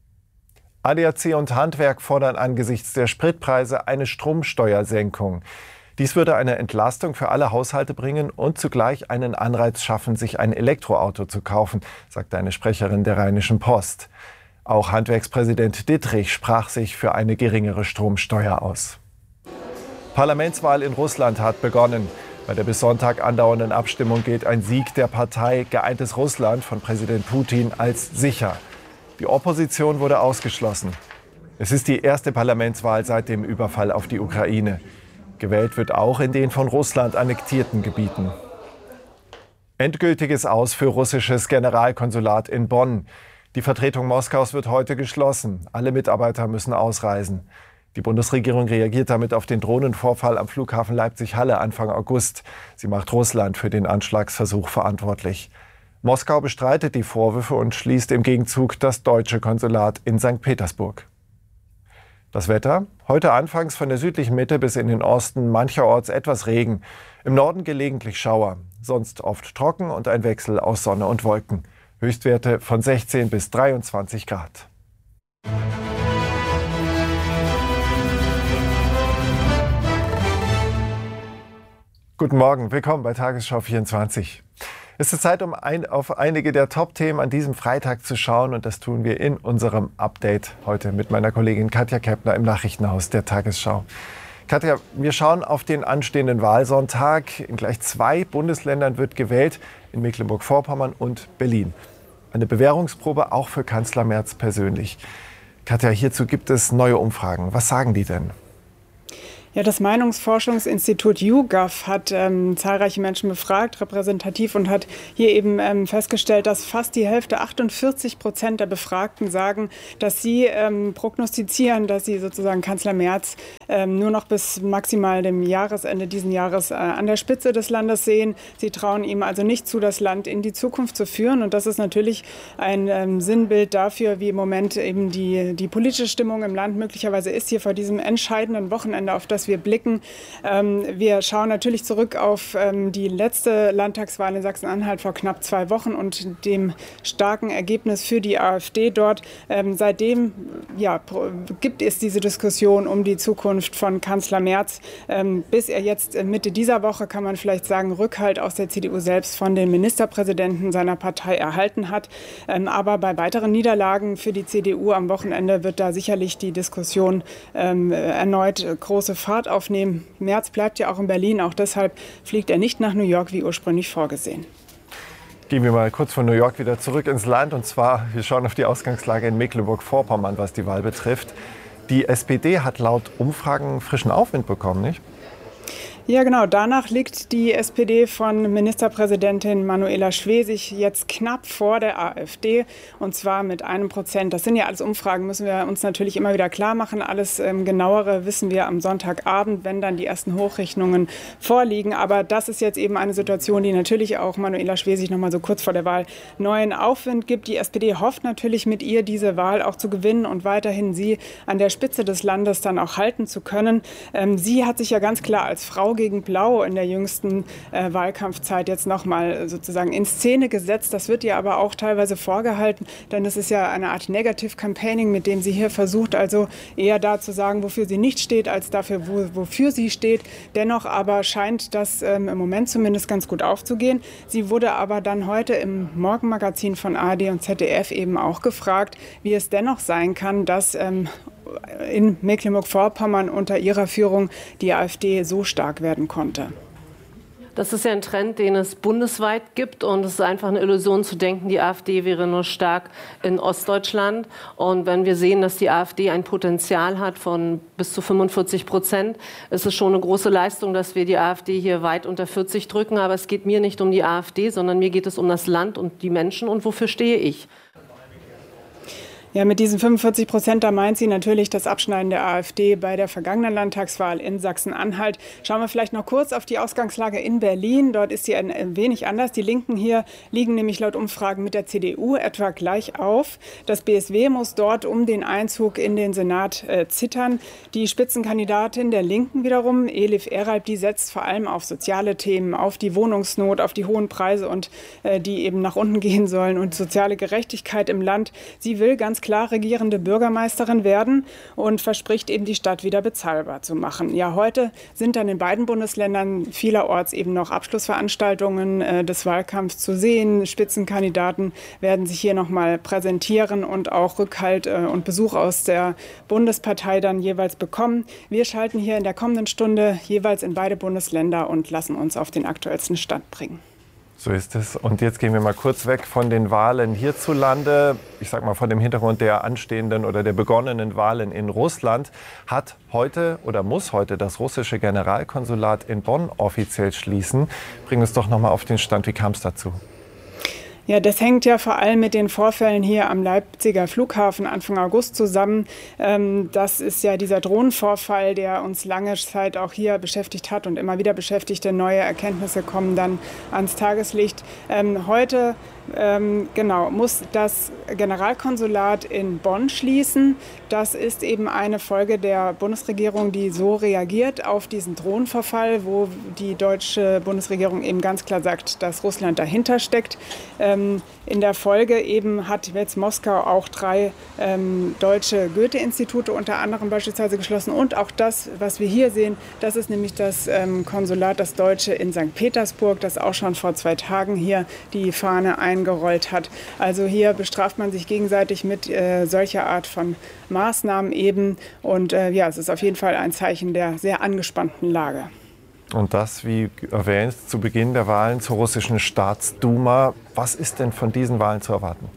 ADAC und Handwerk fordern angesichts der Spritpreise eine Stromsteuersenkung. Dies würde eine Entlastung für alle Haushalte bringen und zugleich einen Anreiz schaffen, sich ein Elektroauto zu kaufen, sagte eine Sprecherin der Rheinischen Post. Auch Handwerkspräsident Dittrich sprach sich für eine geringere Stromsteuer aus. Parlamentswahl in Russland hat begonnen. Bei der bis Sonntag andauernden Abstimmung gilt ein Sieg der Partei Geeintes Russland von Präsident Putin als sicher. Die Opposition wurde ausgeschlossen. Es ist die erste Parlamentswahl seit dem Überfall auf die Ukraine. Gewählt wird auch in den von Russland annektierten Gebieten. Endgültiges Aus für russisches Generalkonsulat in Bonn. Die Vertretung Moskaus wird heute geschlossen. Alle Mitarbeiter müssen ausreisen. Die Bundesregierung reagiert damit auf den Drohnenvorfall am Flughafen Leipzig-Halle Anfang August. Sie macht Russland für den Anschlagsversuch verantwortlich. Moskau bestreitet die Vorwürfe und schließt im Gegenzug das deutsche Konsulat in St. Petersburg. Das Wetter? Heute anfangs von der südlichen Mitte bis in den Osten mancherorts etwas Regen. Im Norden gelegentlich Schauer. Sonst oft trocken und ein Wechsel aus Sonne und Wolken. Höchstwerte von 16 bis 23 Grad. Guten Morgen, willkommen bei Tagesschau 24. Es ist Zeit, auf einige der Top-Themen an diesem Freitag zu schauen. Und das tun wir in unserem Update heute mit meiner Kollegin Katja Keppner im Nachrichtenhaus der Tagesschau. Katja, wir schauen auf den anstehenden Wahlsonntag. In gleich 2 Bundesländern wird gewählt, in Mecklenburg-Vorpommern und Berlin. Eine Bewährungsprobe auch für Kanzler Merz persönlich. Katja, hierzu gibt es neue Umfragen. Was sagen die denn? Ja, das Meinungsforschungsinstitut YouGov hat zahlreiche Menschen befragt, repräsentativ, und hat hier eben festgestellt, dass fast die Hälfte, 48% der Befragten, sagen, dass sie prognostizieren, dass sie sozusagen Kanzler Merz nur noch bis maximal dem Jahresende diesen Jahres an der Spitze des Landes sehen. Sie trauen ihm also nicht zu, das Land in die Zukunft zu führen. Und das ist natürlich ein Sinnbild dafür, wie im Moment eben die politische Stimmung im Land möglicherweise ist, hier vor diesem entscheidenden Wochenende, auf das wir blicken. Wir schauen natürlich zurück auf die letzte Landtagswahl in Sachsen-Anhalt vor knapp 2 Wochen und dem starken Ergebnis für die AfD dort. Seitdem gibt es diese Diskussion um die Zukunft von Kanzler Merz, bis er jetzt Mitte dieser Woche, kann man vielleicht sagen, Rückhalt aus der CDU selbst von den Ministerpräsidenten seiner Partei erhalten hat. Aber bei weiteren Niederlagen für die CDU am Wochenende wird da sicherlich die Diskussion erneut große Fahrt aufnehmen. Merz bleibt ja auch in Berlin, auch deshalb fliegt er nicht nach New York wie ursprünglich vorgesehen. Gehen wir mal kurz von New York wieder zurück ins Land. Und zwar, wir schauen auf die Ausgangslage in Mecklenburg-Vorpommern, was die Wahl betrifft. Die SPD hat laut Umfragen frischen Aufwind bekommen, nicht? Ja, genau. Danach liegt die SPD von Ministerpräsidentin Manuela Schwesig jetzt knapp vor der AfD, und zwar mit 1%. Das sind ja alles Umfragen, müssen wir uns natürlich immer wieder klar machen. Alles Genauere wissen wir am Sonntagabend, wenn dann die ersten Hochrechnungen vorliegen. Aber das ist jetzt eben eine Situation, die natürlich auch Manuela Schwesig noch mal so kurz vor der Wahl neuen Aufwind gibt. Die SPD hofft natürlich, mit ihr diese Wahl auch zu gewinnen und weiterhin sie an der Spitze des Landes dann auch halten zu können. Sie hat sich ja ganz klar als Frau gegen Blau in der jüngsten Wahlkampfzeit jetzt noch mal sozusagen in Szene gesetzt. Das wird ihr aber auch teilweise vorgehalten, denn es ist ja eine Art Negative Campaigning, mit dem sie hier versucht, also eher da zu sagen, wofür sie nicht steht, als dafür, wofür sie steht. Dennoch aber scheint das im Moment zumindest ganz gut aufzugehen. Sie wurde aber dann heute im Morgenmagazin von ARD und ZDF eben auch gefragt, wie es dennoch sein kann, dass in Mecklenburg-Vorpommern unter ihrer Führung die AfD so stark werden konnte. Das ist ja ein Trend, den es bundesweit gibt, und es ist einfach eine Illusion zu denken, die AfD wäre nur stark in Ostdeutschland. Und wenn wir sehen, dass die AfD ein Potenzial hat von bis zu 45%, ist es schon eine große Leistung, dass wir die AfD hier weit unter 40 drücken. Aber es geht mir nicht um die AfD, sondern mir geht es um das Land und die Menschen, und wofür stehe ich. Ja, mit diesen 45%, da meint sie natürlich das Abschneiden der AfD bei der vergangenen Landtagswahl in Sachsen-Anhalt. Schauen wir vielleicht noch kurz auf die Ausgangslage in Berlin. Dort ist sie ein wenig anders. Die Linken hier liegen nämlich laut Umfragen mit der CDU etwa gleich auf. Das BSW muss dort um den Einzug in den Senat zittern. Die Spitzenkandidatin der Linken wiederum, Elif Eralp, die setzt vor allem auf soziale Themen, auf die Wohnungsnot, auf die hohen Preise, und die eben nach unten gehen sollen, und soziale Gerechtigkeit im Land. Sie will ganz klar regierende Bürgermeisterin werden und verspricht eben, die Stadt wieder bezahlbar zu machen. Ja, heute sind dann in beiden Bundesländern vielerorts eben noch Abschlussveranstaltungen des Wahlkampfs zu sehen. Spitzenkandidaten werden sich hier noch mal präsentieren und auch Rückhalt und Besuch aus der Bundespartei dann jeweils bekommen. Wir schalten hier in der kommenden Stunde jeweils in beide Bundesländer und lassen uns auf den aktuellsten Stand bringen. So ist es. Und jetzt gehen wir mal kurz weg von den Wahlen hierzulande. Ich sage mal, vor dem Hintergrund der anstehenden oder der begonnenen Wahlen in Russland hat heute oder muss heute das russische Generalkonsulat in Bonn offiziell schließen. Bring uns doch noch mal auf den Stand. Wie kam es dazu? Ja, das hängt ja vor allem mit den Vorfällen hier am Leipziger Flughafen Anfang August zusammen. Das ist ja dieser Drohnenvorfall, der uns lange Zeit auch hier beschäftigt hat und immer wieder beschäftigte. Neue Erkenntnisse kommen dann ans Tageslicht. Heute muss das Generalkonsulat in Bonn schließen. Das ist eben eine Folge der Bundesregierung, die so reagiert auf diesen Drohnenverfall, wo die deutsche Bundesregierung eben ganz klar sagt, dass Russland dahinter steckt. In der Folge eben hat jetzt Moskau auch 3 deutsche Goethe-Institute unter anderem beispielsweise geschlossen. Und auch das, was wir hier sehen, das ist nämlich das Konsulat, das Deutsche in St. Petersburg, das auch schon vor 2 Tagen hier die Fahne eingerollt hat. Also hier bestraft man sich gegenseitig mit solcher Art von Maßnahmen eben. Und es ist auf jeden Fall ein Zeichen der sehr angespannten Lage. Und das, wie erwähnt, zu Beginn der Wahlen zur russischen Staatsduma. Was ist denn von diesen Wahlen zu erwarten?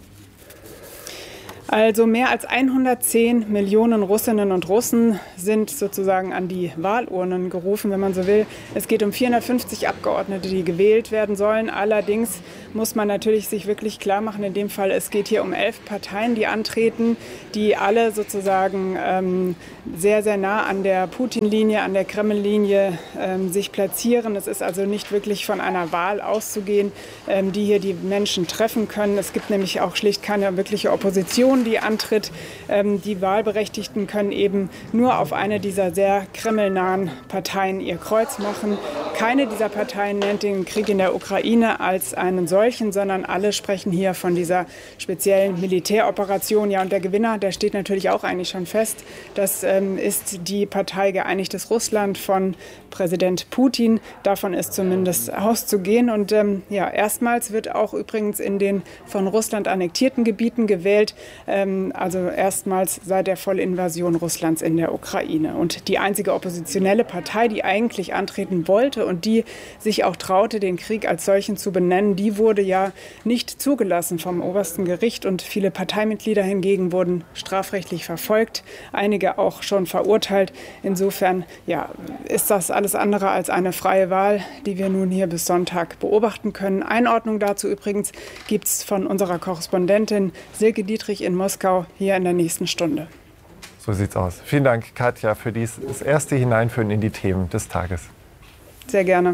Also mehr als 110 Millionen Russinnen und Russen sind sozusagen an die Wahlurnen gerufen, wenn man so will. Es geht um 450 Abgeordnete, die gewählt werden sollen. Allerdings muss man natürlich sich wirklich klar machen, in dem Fall, es geht hier um 11 Parteien, die antreten, die alle sozusagen sehr, sehr nah an der Putin-Linie, an der Kreml-Linie sich platzieren. Es ist also nicht wirklich von einer Wahl auszugehen, die hier die Menschen treffen können. Es gibt nämlich auch schlicht keine wirkliche Opposition, die antritt. Die Wahlberechtigten können eben nur auf eine dieser sehr kremlnahen Parteien ihr Kreuz machen. Keine dieser Parteien nennt den Krieg in der Ukraine als einen solchen, sondern alle sprechen hier von dieser speziellen Militäroperation. Ja, und der Gewinner, der steht natürlich auch eigentlich schon fest. Das ist die Partei Geeinigtes Russland von Präsident Putin. Davon ist zumindest auszugehen. Und erstmals wird auch übrigens in den von Russland annektierten Gebieten gewählt. Also erstmals seit der Vollinvasion Russlands in der Ukraine. Und die einzige oppositionelle Partei, die eigentlich antreten wollte und die sich auch traute, den Krieg als solchen zu benennen, die wurde ja nicht zugelassen vom obersten Gericht. Und viele Parteimitglieder hingegen wurden strafrechtlich verfolgt, einige auch schon verurteilt. Insofern ist das alles andere als eine freie Wahl, die wir nun hier bis Sonntag beobachten können. Einordnung dazu übrigens gibt es von unserer Korrespondentin Silke Dietrich in Moskau hier in der nächsten Stunde. So sieht's aus. Vielen Dank, Katja, für das erste Hineinführen in die Themen des Tages. Sehr gerne.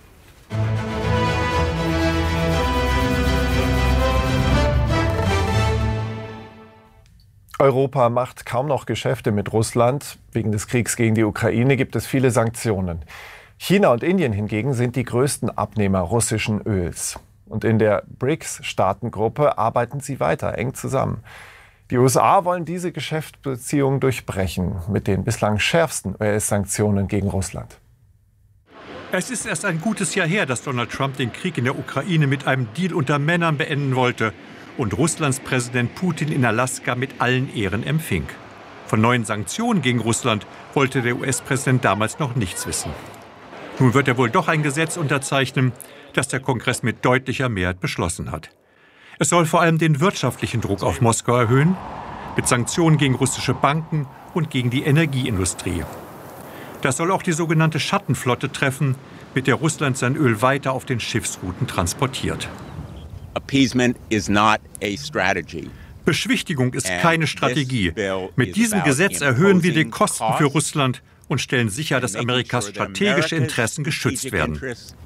Europa macht kaum noch Geschäfte mit Russland. Wegen des Kriegs gegen die Ukraine gibt es viele Sanktionen. China und Indien hingegen sind die größten Abnehmer russischen Öls. Und in der BRICS-Staatengruppe arbeiten sie weiter eng zusammen. Die USA wollen diese Geschäftsbeziehungen durchbrechen mit den bislang schärfsten US-Sanktionen gegen Russland. Es ist erst ein gutes Jahr her, dass Donald Trump den Krieg in der Ukraine mit einem Deal unter Männern beenden wollte und Russlands Präsident Putin in Alaska mit allen Ehren empfing. Von neuen Sanktionen gegen Russland wollte der US-Präsident damals noch nichts wissen. Nun wird er wohl doch ein Gesetz unterzeichnen, das der Kongress mit deutlicher Mehrheit beschlossen hat. Es soll vor allem den wirtschaftlichen Druck auf Moskau erhöhen, mit Sanktionen gegen russische Banken und gegen die Energieindustrie. Das soll auch die sogenannte Schattenflotte treffen, mit der Russland sein Öl weiter auf den Schiffsrouten transportiert. Appeasement is not a strategy. Beschwichtigung ist keine Strategie. Mit diesem Gesetz erhöhen wir die Kosten für Russland und stellen sicher, dass Amerikas strategische Interessen geschützt werden.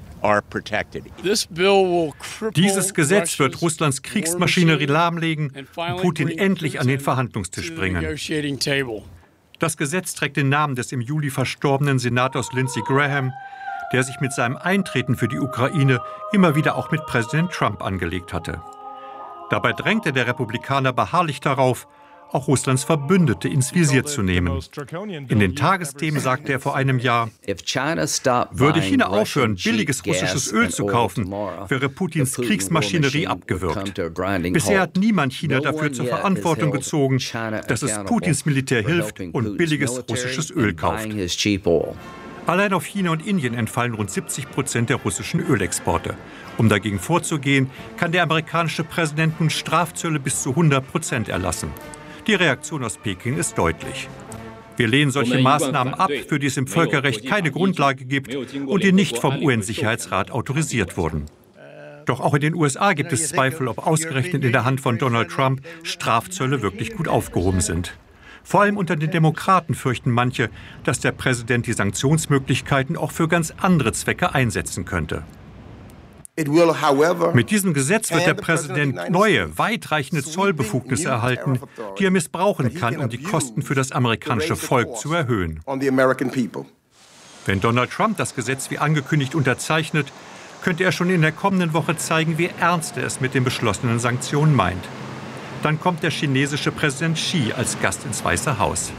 Dieses Gesetz wird Russlands Kriegsmaschinerie lahmlegen und Putin endlich an den Verhandlungstisch bringen. Das Gesetz trägt den Namen des im Juli verstorbenen Senators Lindsey Graham, der sich mit seinem Eintreten für die Ukraine immer wieder auch mit Präsident Trump angelegt hatte. Dabei drängte der Republikaner beharrlich darauf, auch Russlands Verbündete ins Visier zu nehmen. In den Tagesthemen sagte er vor einem Jahr, würde China aufhören, billiges russisches Öl zu kaufen, wäre Putins Kriegsmaschinerie abgewürgt. Bisher hat niemand China dafür zur Verantwortung gezogen, dass es Putins Militär hilft und billiges russisches Öl kauft. Allein auf China und Indien entfallen rund 70% der russischen Ölexporte. Um dagegen vorzugehen, kann der amerikanische Präsident nun Strafzölle bis zu 100% erlassen. Die Reaktion aus Peking ist deutlich. Wir lehnen solche Maßnahmen ab, für die es im Völkerrecht keine Grundlage gibt und die nicht vom UN-Sicherheitsrat autorisiert wurden. Doch auch in den USA gibt es Zweifel, ob ausgerechnet in der Hand von Donald Trump Strafzölle wirklich gut aufgehoben sind. Vor allem unter den Demokraten fürchten manche, dass der Präsident die Sanktionsmöglichkeiten auch für ganz andere Zwecke einsetzen könnte. Mit diesem Gesetz wird der Präsident neue, weitreichende Zollbefugnisse erhalten, die er missbrauchen kann, um die Kosten für das amerikanische Volk zu erhöhen. Wenn Donald Trump das Gesetz wie angekündigt unterzeichnet, könnte er schon in der kommenden Woche zeigen, wie ernst er es mit den beschlossenen Sanktionen meint. Dann kommt der chinesische Präsident Xi als Gast ins Weiße Haus.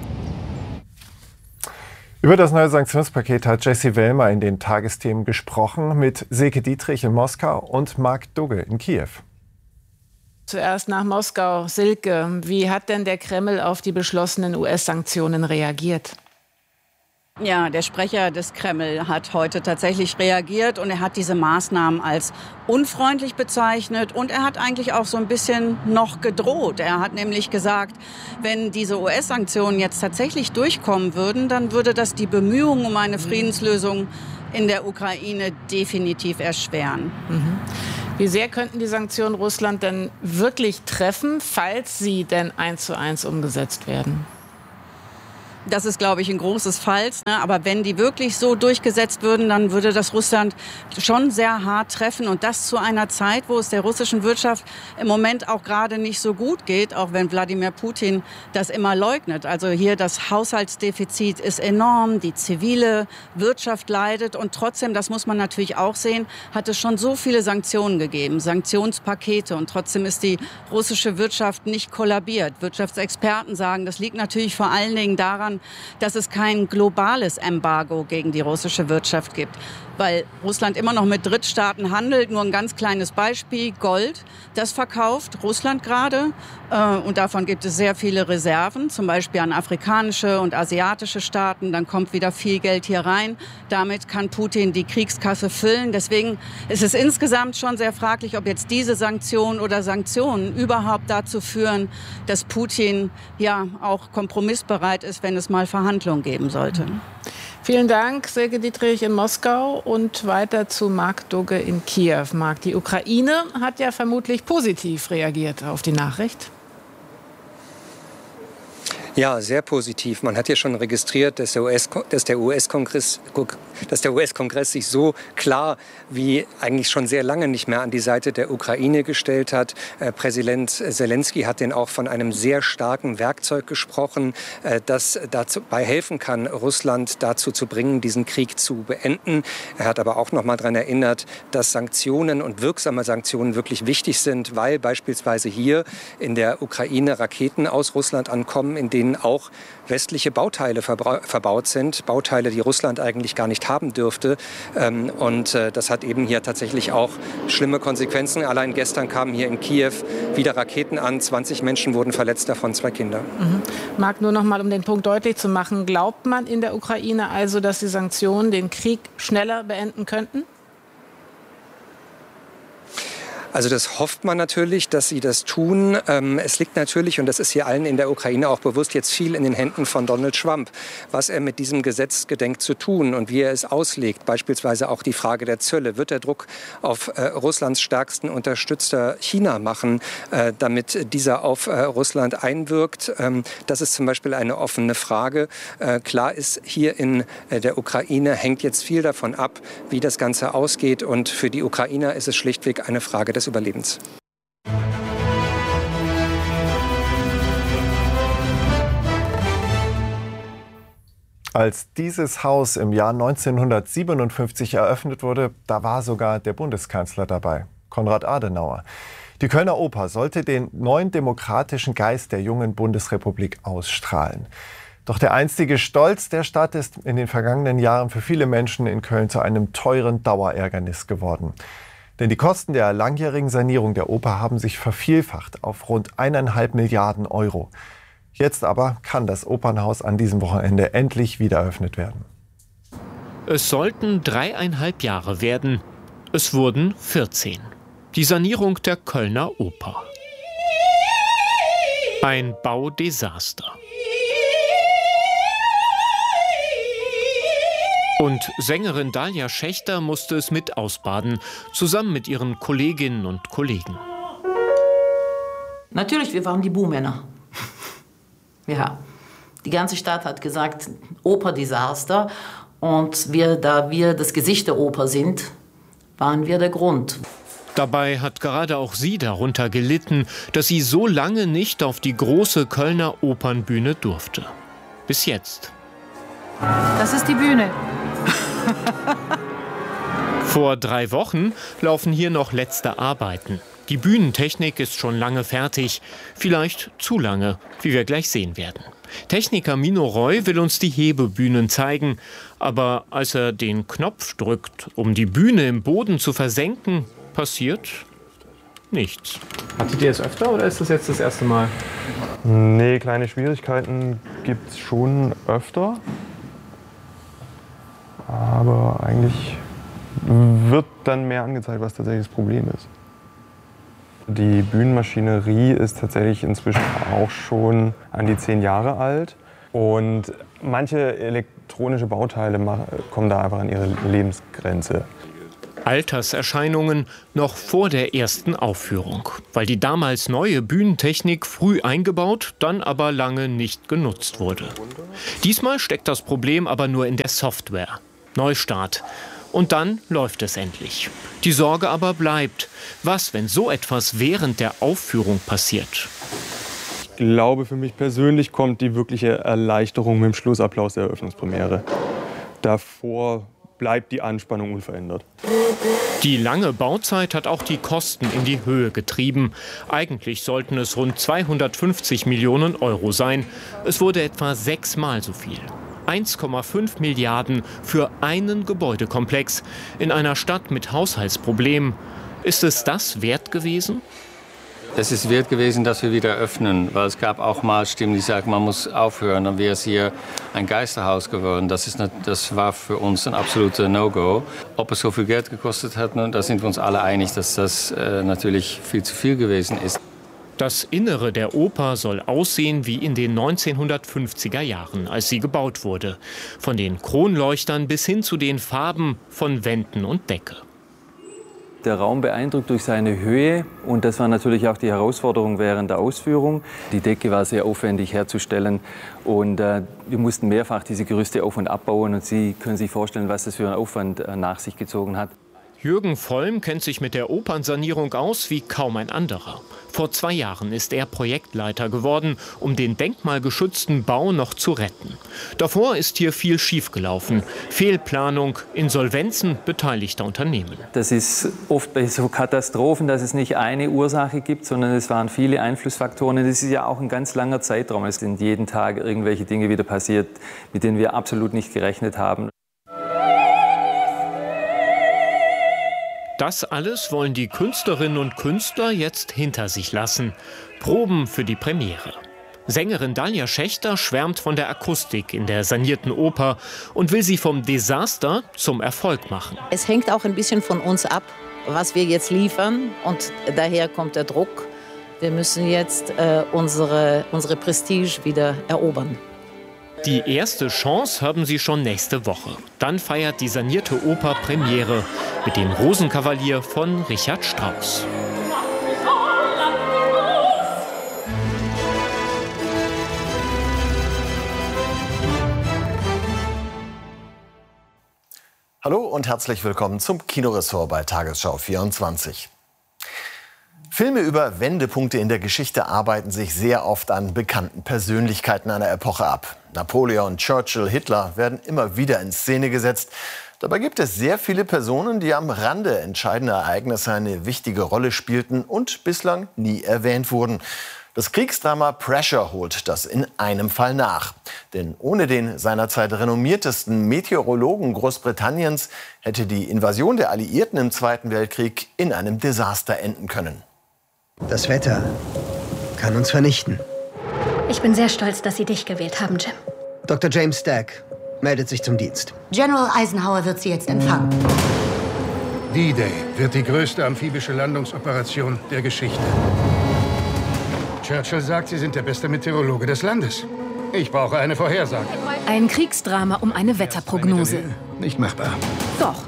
Über das neue Sanktionspaket hat Jessie Wellmer in den Tagesthemen gesprochen mit Silke Dietrich in Moskau und Mark Dugge in Kiew. Zuerst nach Moskau. Silke, wie hat denn der Kreml auf die beschlossenen US-Sanktionen reagiert? Ja, der Sprecher des Kreml hat heute tatsächlich reagiert und er hat diese Maßnahmen als unfreundlich bezeichnet und er hat eigentlich auch so ein bisschen noch gedroht. Er hat nämlich gesagt, wenn diese US-Sanktionen jetzt tatsächlich durchkommen würden, dann würde das die Bemühungen um eine Friedenslösung in der Ukraine definitiv erschweren. Wie sehr könnten die Sanktionen Russland denn wirklich treffen, falls sie denn 1:1 umgesetzt werden? Das ist, glaube ich, ein großes Falls. Aber wenn die wirklich so durchgesetzt würden, dann würde das Russland schon sehr hart treffen. Und das zu einer Zeit, wo es der russischen Wirtschaft im Moment auch gerade nicht so gut geht, auch wenn Wladimir Putin das immer leugnet. Also hier das Haushaltsdefizit ist enorm, die zivile Wirtschaft leidet. Und trotzdem, das muss man natürlich auch sehen, hat es schon so viele Sanktionen gegeben, Sanktionspakete. Und trotzdem ist die russische Wirtschaft nicht kollabiert. Wirtschaftsexperten sagen, das liegt natürlich vor allen Dingen daran, dass es kein globales Embargo gegen die russische Wirtschaft gibt. Weil Russland immer noch mit Drittstaaten handelt. Nur ein ganz kleines Beispiel, Gold, das verkauft Russland gerade. Und davon gibt es sehr viele Reserven, zum Beispiel an afrikanische und asiatische Staaten. Dann kommt wieder viel Geld hier rein. Damit kann Putin die Kriegskasse füllen. Deswegen ist es insgesamt schon sehr fraglich, ob jetzt diese Sanktionen oder Sanktionen überhaupt dazu führen, dass Putin ja auch kompromissbereit ist, wenn es mal Verhandlungen geben sollte. Vielen Dank, Silke Dietrich in Moskau und weiter zu Mark Dugge in Kiew. Mark, die Ukraine hat ja vermutlich positiv reagiert auf die Nachricht. Ja, sehr positiv. Man hat ja schon registriert, dass der US-Kongress sich so klar wie eigentlich schon sehr lange nicht mehr an die Seite der Ukraine gestellt hat. Präsident Zelensky hat denn auch von einem sehr starken Werkzeug gesprochen, das dabei helfen kann, Russland dazu zu bringen, diesen Krieg zu beenden. Er hat aber auch noch mal daran erinnert, dass Sanktionen und wirksame Sanktionen wirklich wichtig sind, weil beispielsweise hier in der Ukraine Raketen aus Russland ankommen, in denen auch westliche Bauteile verbaut sind. Bauteile, die Russland eigentlich gar nicht haben dürfte. Und das hat eben hier tatsächlich auch schlimme Konsequenzen. Allein gestern kamen hier in Kiew wieder Raketen an. 20 Menschen wurden verletzt, davon 2 Kinder. Marc, nur noch mal, um den Punkt deutlich zu machen. Glaubt man in der Ukraine also, dass die Sanktionen den Krieg schneller beenden könnten? Also das hofft man natürlich, dass sie das tun. Es liegt natürlich, und das ist hier allen in der Ukraine auch bewusst, jetzt viel in den Händen von Donald Trump, was er mit diesem Gesetz gedenkt zu tun und wie er es auslegt. Beispielsweise auch die Frage der Zölle. Wird er Druck auf Russlands stärksten Unterstützer China machen, damit dieser auf Russland einwirkt? Das ist zum Beispiel eine offene Frage. Klar ist, hier in der Ukraine hängt jetzt viel davon ab, wie das Ganze ausgeht. Und für die Ukrainer ist es schlichtweg eine Frage des Überlebens. Als dieses Haus im Jahr 1957 eröffnet wurde, da war sogar der Bundeskanzler dabei, Konrad Adenauer. Die Kölner Oper sollte den neuen demokratischen Geist der jungen Bundesrepublik ausstrahlen. Doch der einstige Stolz der Stadt ist in den vergangenen Jahren für viele Menschen in Köln zu einem teuren Dauerärgernis geworden. Denn die Kosten der langjährigen Sanierung der Oper haben sich vervielfacht auf rund 1,5 Milliarden Euro. Jetzt aber kann das Opernhaus an diesem Wochenende endlich wieder eröffnet werden. Es sollten 3,5 Jahre werden. Es wurden 14. Die Sanierung der Kölner Oper. Ein Baudesaster. Und Sängerin Dalia Schächter musste es mit ausbaden, zusammen mit ihren Kolleginnen und Kollegen. Natürlich, wir waren die Buhmänner. Ja, die ganze Stadt hat gesagt, Operdesaster. Und da wir das Gesicht der Oper sind, waren wir der Grund. Dabei hat gerade auch sie darunter gelitten, dass sie so lange nicht auf die große Kölner Opernbühne durfte. Bis jetzt. Das ist die Bühne. Vor 3 Wochen laufen hier noch letzte Arbeiten. Die Bühnentechnik ist schon lange fertig. Vielleicht zu lange, wie wir gleich sehen werden. Techniker Mino Roy will uns die Hebebühnen zeigen. Aber als er den Knopf drückt, um die Bühne im Boden zu versenken, passiert nichts. Hattet ihr das öfter oder ist das jetzt das erste Mal? Nee, kleine Schwierigkeiten gibt es schon öfter. Aber eigentlich wird dann mehr angezeigt, was tatsächlich das Problem ist. Die Bühnenmaschinerie ist tatsächlich inzwischen auch schon an die 10 Jahre alt. Und manche elektronische Bauteile kommen da einfach an ihre Lebensgrenze. Alterserscheinungen noch vor der ersten Aufführung, weil die damals neue Bühnentechnik früh eingebaut, dann aber lange nicht genutzt wurde. Diesmal steckt das Problem aber nur in der Software. Neustart. Und dann läuft es endlich. Die Sorge aber bleibt. Was, wenn so etwas während der Aufführung passiert? Ich glaube, für mich persönlich kommt die wirkliche Erleichterung mit dem Schlussapplaus der Eröffnungspremiere. Davor bleibt die Anspannung unverändert. Die lange Bauzeit hat auch die Kosten in die Höhe getrieben. Eigentlich sollten es rund 250 Millionen Euro sein. Es wurde etwa 6-mal so viel. 1,5 Milliarden für einen Gebäudekomplex in einer Stadt mit Haushaltsproblemen. Ist es das wert gewesen? Es ist wert gewesen, dass wir wieder öffnen, weil es gab auch mal Stimmen, die sagen, man muss aufhören, dann wäre es hier ein Geisterhaus geworden. Das war für uns ein absoluter No-Go. Ob es so viel Geld gekostet hat, da sind wir uns alle einig, dass das natürlich viel zu viel gewesen ist. Das Innere der Oper soll aussehen wie in den 1950er Jahren, als sie gebaut wurde. Von den Kronleuchtern bis hin zu den Farben von Wänden und Decke. Der Raum beeindruckt durch seine Höhe und das war natürlich auch die Herausforderung während der Ausführung. Die Decke war sehr aufwendig herzustellen und wir mussten mehrfach diese Gerüste auf- und abbauen und Sie können sich vorstellen, was das für einen Aufwand nach sich gezogen hat. Jürgen Vollm kennt sich mit der Opernsanierung aus wie kaum ein anderer. Vor 2 Jahren ist er Projektleiter geworden, um den denkmalgeschützten Bau noch zu retten. Davor ist hier viel schiefgelaufen. Fehlplanung, Insolvenzen beteiligter Unternehmen. Das ist oft bei so Katastrophen, dass es nicht eine Ursache gibt, sondern es waren viele Einflussfaktoren. Das ist ja auch ein ganz langer Zeitraum. Es sind jeden Tag irgendwelche Dinge wieder passiert, mit denen wir absolut nicht gerechnet haben. Das alles wollen die Künstlerinnen und Künstler jetzt hinter sich lassen. Proben für die Premiere. Sängerin Dalia Schächter schwärmt von der Akustik in der sanierten Oper und will sie vom Desaster zum Erfolg machen. Es hängt auch ein bisschen von uns ab, was wir jetzt liefern. Und daher kommt der Druck. Wir müssen jetzt unsere Prestige wieder erobern. Die erste Chance haben sie schon nächste Woche. Dann feiert die sanierte Oper Premiere mit dem Rosenkavalier von Richard Strauss. Hallo und herzlich willkommen zum Kinoressort bei Tagesschau 24. Filme über Wendepunkte in der Geschichte arbeiten sich sehr oft an bekannten Persönlichkeiten einer Epoche ab. Napoleon, Churchill, Hitler werden immer wieder in Szene gesetzt. Dabei gibt es sehr viele Personen, die am Rande entscheidender Ereignisse eine wichtige Rolle spielten und bislang nie erwähnt wurden. Das Kriegsdrama Pressure holt das in einem Fall nach. Denn ohne den seinerzeit renommiertesten Meteorologen Großbritanniens hätte die Invasion der Alliierten im Zweiten Weltkrieg in einem Desaster enden können. Das Wetter kann uns vernichten. Ich bin sehr stolz, dass Sie dich gewählt haben, Jim. Dr. James Stack meldet sich zum Dienst. General Eisenhower wird Sie jetzt empfangen. D-Day wird die größte amphibische Landungsoperation der Geschichte. Churchill sagt, Sie sind der beste Meteorologe des Landes. Ich brauche eine Vorhersage. Ein Kriegsdrama um eine Wetterprognose. Nicht machbar. Doch.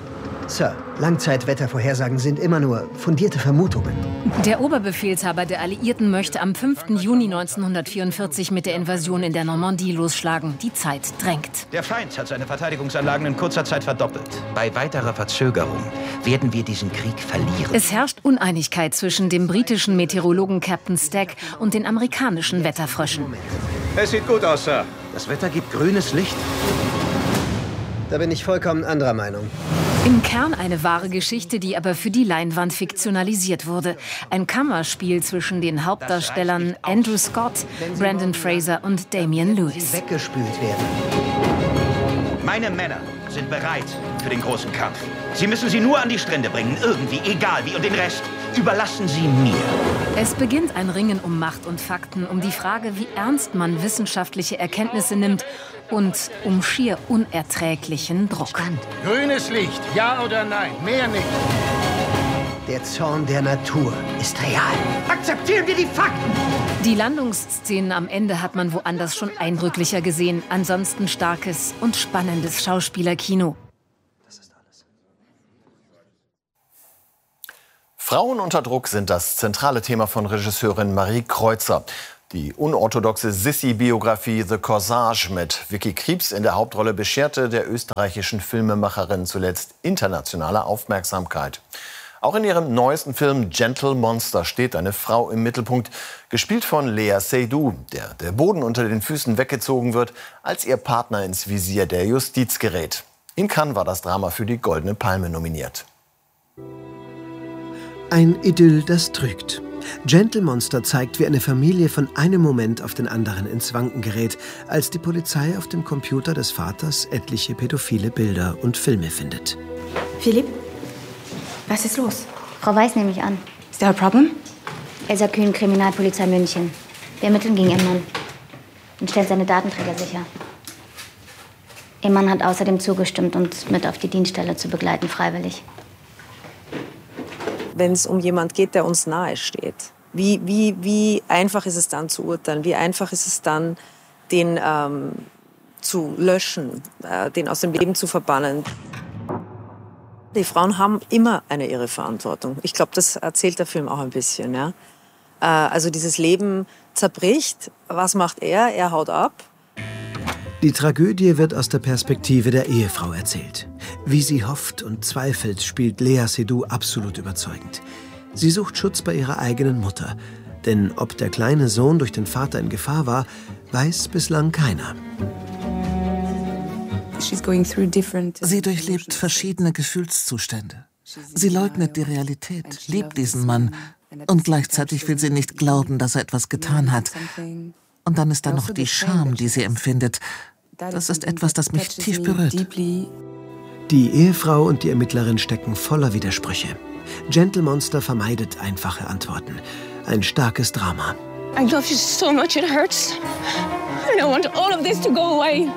Sir, Langzeitwettervorhersagen sind immer nur fundierte Vermutungen. Der Oberbefehlshaber der Alliierten möchte am 5. Juni 1944 mit der Invasion in der Normandie losschlagen. Die Zeit drängt. Der Feind hat seine Verteidigungsanlagen in kurzer Zeit verdoppelt. Bei weiterer Verzögerung werden wir diesen Krieg verlieren. Es herrscht Uneinigkeit zwischen dem britischen Meteorologen Captain Stack und den amerikanischen Wetterfröschen. Es sieht gut aus, Sir. Das Wetter gibt grünes Licht. Da bin ich vollkommen anderer Meinung. Im Kern eine wahre Geschichte, die aber für die Leinwand fiktionalisiert wurde. Ein Kammerspiel zwischen den Hauptdarstellern Andrew Scott, Brendan Fraser und Damian Lewis. Weggespült werden. Meine Männer sind bereit für den großen Kampf. Sie müssen sie nur an die Strände bringen, irgendwie, egal wie. Und den Rest überlassen Sie mir. Es beginnt ein Ringen um Macht und Fakten, um die Frage, wie ernst man wissenschaftliche Erkenntnisse nimmt und um schier unerträglichen Druck. Grünes Licht, ja oder nein, mehr nicht. Der Zorn der Natur ist real. Akzeptieren wir die Fakten! Die Landungsszenen am Ende hat man woanders schon eindrücklicher gesehen. Ansonsten starkes und spannendes Schauspielerkino. Frauen unter Druck sind das zentrale Thema von Regisseurin Marie Kreuzer. Die unorthodoxe Sissi-Biografie The Corsage mit Vicky Krieps in der Hauptrolle bescherte der österreichischen Filmemacherin zuletzt internationale Aufmerksamkeit. Auch in ihrem neuesten Film Gentle Monster steht eine Frau im Mittelpunkt, gespielt von Lea Seydoux, der Boden unter den Füßen weggezogen wird, als ihr Partner ins Visier der Justiz gerät. In Cannes war das Drama für die Goldene Palme nominiert. Ein Idyll, das trügt. Gentle Monster zeigt, wie eine Familie von einem Moment auf den anderen ins Wanken gerät, als die Polizei auf dem Computer des Vaters etliche pädophile Bilder und Filme findet. Philipp, was ist los? Frau Weiß nehme ich an. Is there a problem? Elsa Kühn, Kriminalpolizei München. Wir ermitteln gegen ihren Mann und stellen seine Datenträger sicher. Ihr Mann hat außerdem zugestimmt, uns mit auf die Dienststelle zu begleiten, freiwillig. Wenn es um jemanden geht, der uns nahe steht, wie einfach ist es dann zu urteilen? Wie einfach ist es dann, den zu löschen, den aus dem Leben zu verbannen? Die Frauen haben immer ihre Verantwortung. Ich glaube, das erzählt der Film auch ein bisschen. Ja? Also dieses Leben zerbricht. Was macht er? Er haut ab. Die Tragödie wird aus der Perspektive der Ehefrau erzählt. Wie sie hofft und zweifelt, spielt Lea Seydoux absolut überzeugend. Sie sucht Schutz bei ihrer eigenen Mutter. Denn ob der kleine Sohn durch den Vater in Gefahr war, weiß bislang keiner. Sie durchlebt verschiedene Gefühlszustände. Sie leugnet die Realität, liebt diesen Mann und gleichzeitig will sie nicht glauben, dass er etwas getan hat. Und dann ist da noch die Scham, die sie empfindet. Das ist etwas, das mich tief berührt. Die Ehefrau und die Ermittlerin stecken voller Widersprüche. Gentle Monster vermeidet einfache Antworten. Ein starkes Drama. I love you so much, it hurts. I don't want all of this to go away.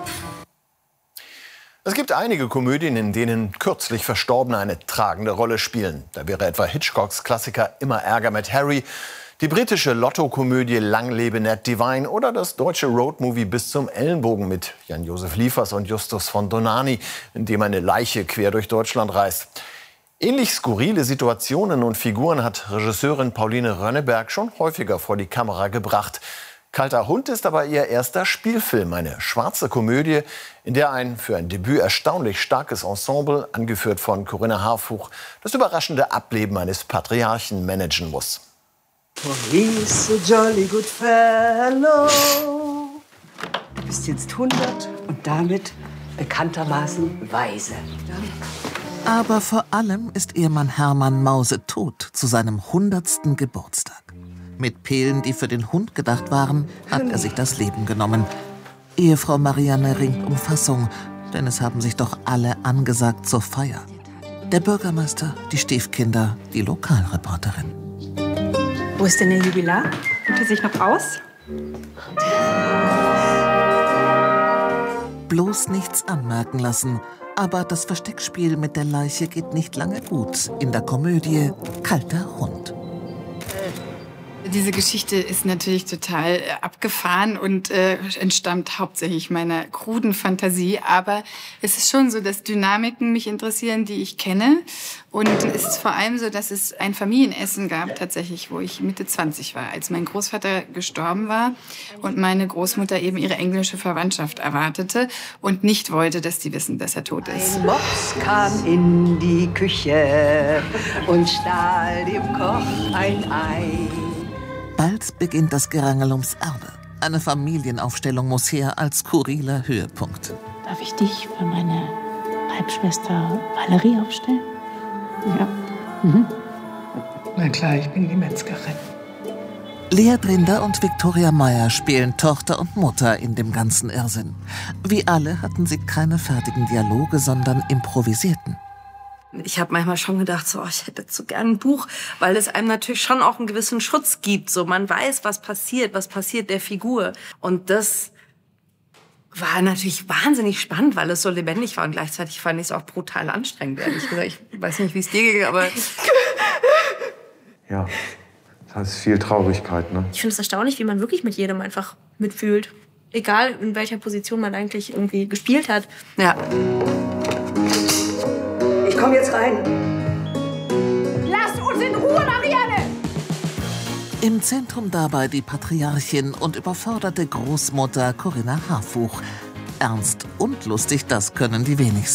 Es gibt einige Komödien, in denen kürzlich Verstorbene eine tragende Rolle spielen. Da wäre etwa Hitchcocks Klassiker Immer Ärger mit Harry, die britische Lotto-Komödie Lang lebe Ned Divine oder das deutsche Roadmovie Bis zum Ellenbogen mit Jan-Josef Liefers und Justus von Donani, in dem eine Leiche quer durch Deutschland reist. Ähnlich skurrile Situationen und Figuren hat Regisseurin Pauline Rönneberg schon häufiger vor die Kamera gebracht. Kalter Hund ist aber ihr erster Spielfilm, eine schwarze Komödie, in der ein für ein Debüt erstaunlich starkes Ensemble, angeführt von Corinna Harfuch, das überraschende Ableben eines Patriarchen managen muss. Oh, he's a jolly good fellow. Du bist jetzt 100 und damit bekanntermaßen weise. Aber vor allem ist ihr Mann Hermann mausetot zu seinem 100. Geburtstag. Mit Pillen, die für den Hund gedacht waren, hat er sich das Leben genommen. Ehefrau Marianne ringt um Fassung, denn es haben sich doch alle angesagt zur Feier. Der Bürgermeister, die Stiefkinder, die Lokalreporterin. Wo ist denn der Jubilar? Kommt er sich noch aus? Bloß nichts anmerken lassen. Aber das Versteckspiel mit der Leiche geht nicht lange gut in der Komödie Kalter Hund. Diese Geschichte ist natürlich total abgefahren und entstammt hauptsächlich meiner kruden Fantasie. Aber es ist schon so, dass Dynamiken mich interessieren, die ich kenne. Und es ist vor allem so, dass es ein Familienessen gab, tatsächlich, wo ich Mitte 20 war, als mein Großvater gestorben war und meine Großmutter eben ihre englische Verwandtschaft erwartete und nicht wollte, dass die wissen, dass er tot ist. Ein Mops kam in die Küche und stahl dem Koch ein Ei. Bald beginnt das Gerangel ums Erbe. Eine Familienaufstellung muss her als skurriler Höhepunkt. Darf ich dich für meine Halbschwester Valerie aufstellen? Ja. Na klar, ich bin die Metzgerin. Lea Drinder und Viktoria Meyer spielen Tochter und Mutter in dem ganzen Irrsinn. Wie alle hatten sie keine fertigen Dialoge, sondern improvisierten. Ich habe manchmal schon gedacht, so, ich hätte so gern ein Buch, weil es einem natürlich schon auch einen gewissen Schutz gibt. So, man weiß, was passiert der Figur. Und das war natürlich wahnsinnig spannend, weil es so lebendig war. Und gleichzeitig fand ich es auch brutal anstrengend, ehrlich gesagt. Ich weiß nicht, wie es dir ging, aber... Ja, das ist viel Traurigkeit, ne? Ich finde es erstaunlich, wie man wirklich mit jedem einfach mitfühlt. Egal, in welcher Position man eigentlich irgendwie gespielt hat. Ja. Ich komm jetzt rein. Lass uns in Ruhe, Marianne! Im Zentrum dabei die Patriarchin und überforderte Großmutter Corinna Harfuch. Ernst und lustig, das können die wenigsten.